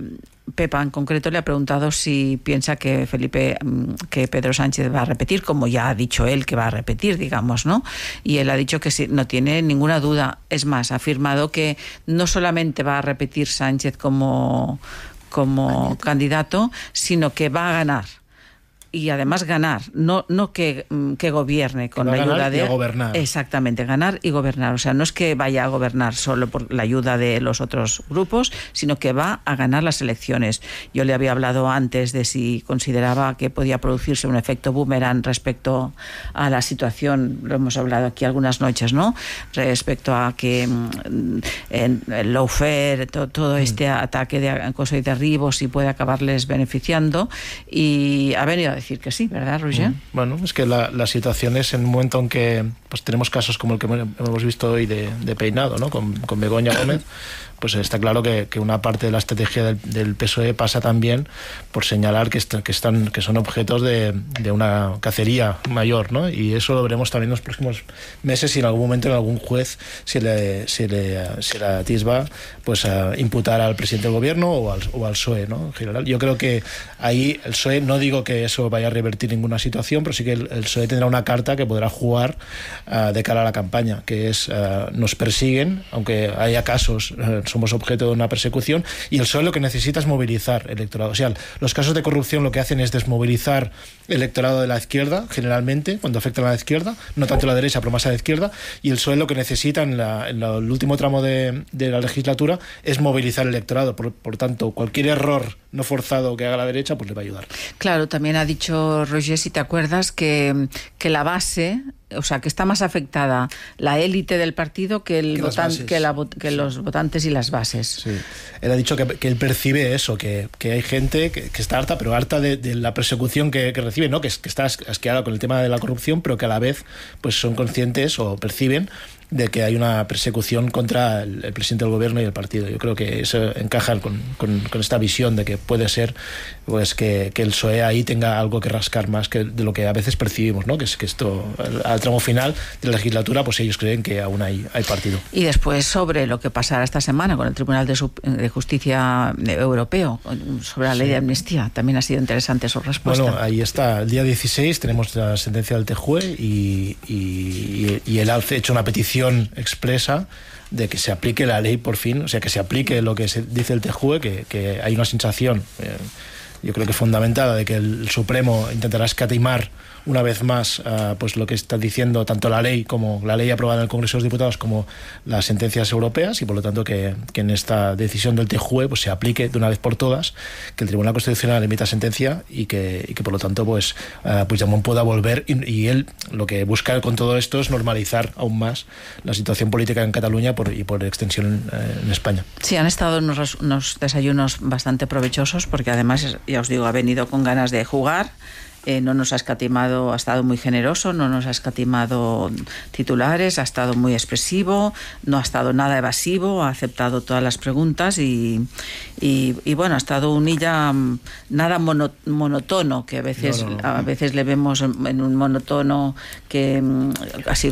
Pepa en concreto le ha preguntado si piensa que Felipe, que Pedro Sánchez va a repetir, como ya ha dicho él que va a repetir, digamos, ¿no? Y él ha dicho que sí, no tiene ninguna duda. Es más, ha afirmado que no solamente va a repetir Sánchez como, como candidato, sino que va a ganar. Y además ganar, no, no que, que gobierne con la ayuda de... gobernar. Exactamente, ganar y gobernar. O sea, no es que vaya a gobernar solo por la ayuda de los otros grupos, sino que va a ganar las elecciones. Yo le había hablado antes de si consideraba que podía producirse un efecto boomerang respecto a la situación, lo hemos hablado aquí algunas noches, ¿no? Respecto a que en el lawfare, todo, todo este mm. ataque de acoso y derribo, si puede acabarles beneficiando. Y ha venido a decir que sí, ¿verdad, Roger? Mm. Bueno, es que la, la situación es en un momento en que pues tenemos casos como el que hemos visto hoy de, de Peinado, ¿no? Con, con Begoña Gómez, pues está claro que, que una parte de la estrategia del, del P S O E pasa también por señalar que, est que, están, que son objetos de, de una cacería mayor, ¿no? Y eso lo veremos también en los próximos meses si en algún momento en algún juez se le, se le, se le atisba pues, a imputar al presidente del gobierno o al, o al P S O E, ¿no? En general, yo creo que ahí el P S O E, no digo que eso vaya a revertir ninguna situación, pero sí que el, el P S O E tendrá una carta que podrá jugar uh, de cara a la campaña, que es uh, nos persiguen, aunque haya casos, uh, somos objeto de una persecución, y el P S O E lo que necesita es movilizar electorado. O sea, los casos de corrupción lo que hacen es desmovilizar el electorado de la izquierda, generalmente, cuando afectan a la izquierda, no tanto a la derecha, pero más a la izquierda, y el P S O E lo que necesita en, la, en la, el último tramo de, de la legislatura es movilizar el electorado. Por, por tanto, cualquier error no forzado que haga la derecha, pues le va a ayudar. Claro, también ha dicho Roger, si te acuerdas, que, que la base, o sea, que está más afectada la élite del partido que, el que, votan, que, la, que los votantes y las bases. Sí. Él ha dicho que, que él percibe eso, que, que hay gente que, que está harta, pero harta de, de la persecución que, que recibe, ¿no? Que, que está asqueada con el tema de la corrupción, pero que a la vez pues son conscientes o perciben de que hay una persecución contra el, el presidente del gobierno y el partido. Yo creo que eso encaja con, con, con esta visión de que puede ser pues que, que el P S O E ahí tenga algo que rascar más que de lo que a veces percibimos, ¿no? Que es que esto, al, al tramo final de la legislatura, pues ellos creen que aún hay, hay partido. Y después sobre lo que pasará esta semana con el Tribunal de, de Justicia Europeo, sobre la ley sí. de amnistía, también ha sido interesante su respuesta. Bueno, ahí está, el día dieciséis tenemos la sentencia del T J U E y, y, y él ha hecho una petición expresa de que se aplique la ley por fin, o sea, que se aplique lo que se dice el T J U E, que, que hay una sensación, eh, yo creo que fundamentada, de que el Supremo intentará escatimar una vez más uh, pues lo que está diciendo tanto la ley como la ley aprobada en el Congreso de los Diputados como las sentencias europeas, y por lo tanto que, que en esta decisión del T J U E pues se aplique de una vez por todas, que el Tribunal Constitucional emita sentencia y que, y que por lo tanto pues uh, Puigdemont pueda volver, y, y él lo que busca con todo esto es normalizar aún más la situación política en Cataluña por, y por extensión eh, en España. Sí, han estado unos, unos desayunos bastante provechosos, porque además, ya os digo, ha venido con ganas de jugar. Eh, no nos ha escatimado, ha estado muy generoso, no nos ha escatimado titulares, ha estado muy expresivo, no ha estado nada evasivo, ha aceptado todas las preguntas y, y, y bueno, ha estado un illa nada mono, monotono, que a veces, no, no, no. a veces le vemos en un monotono que así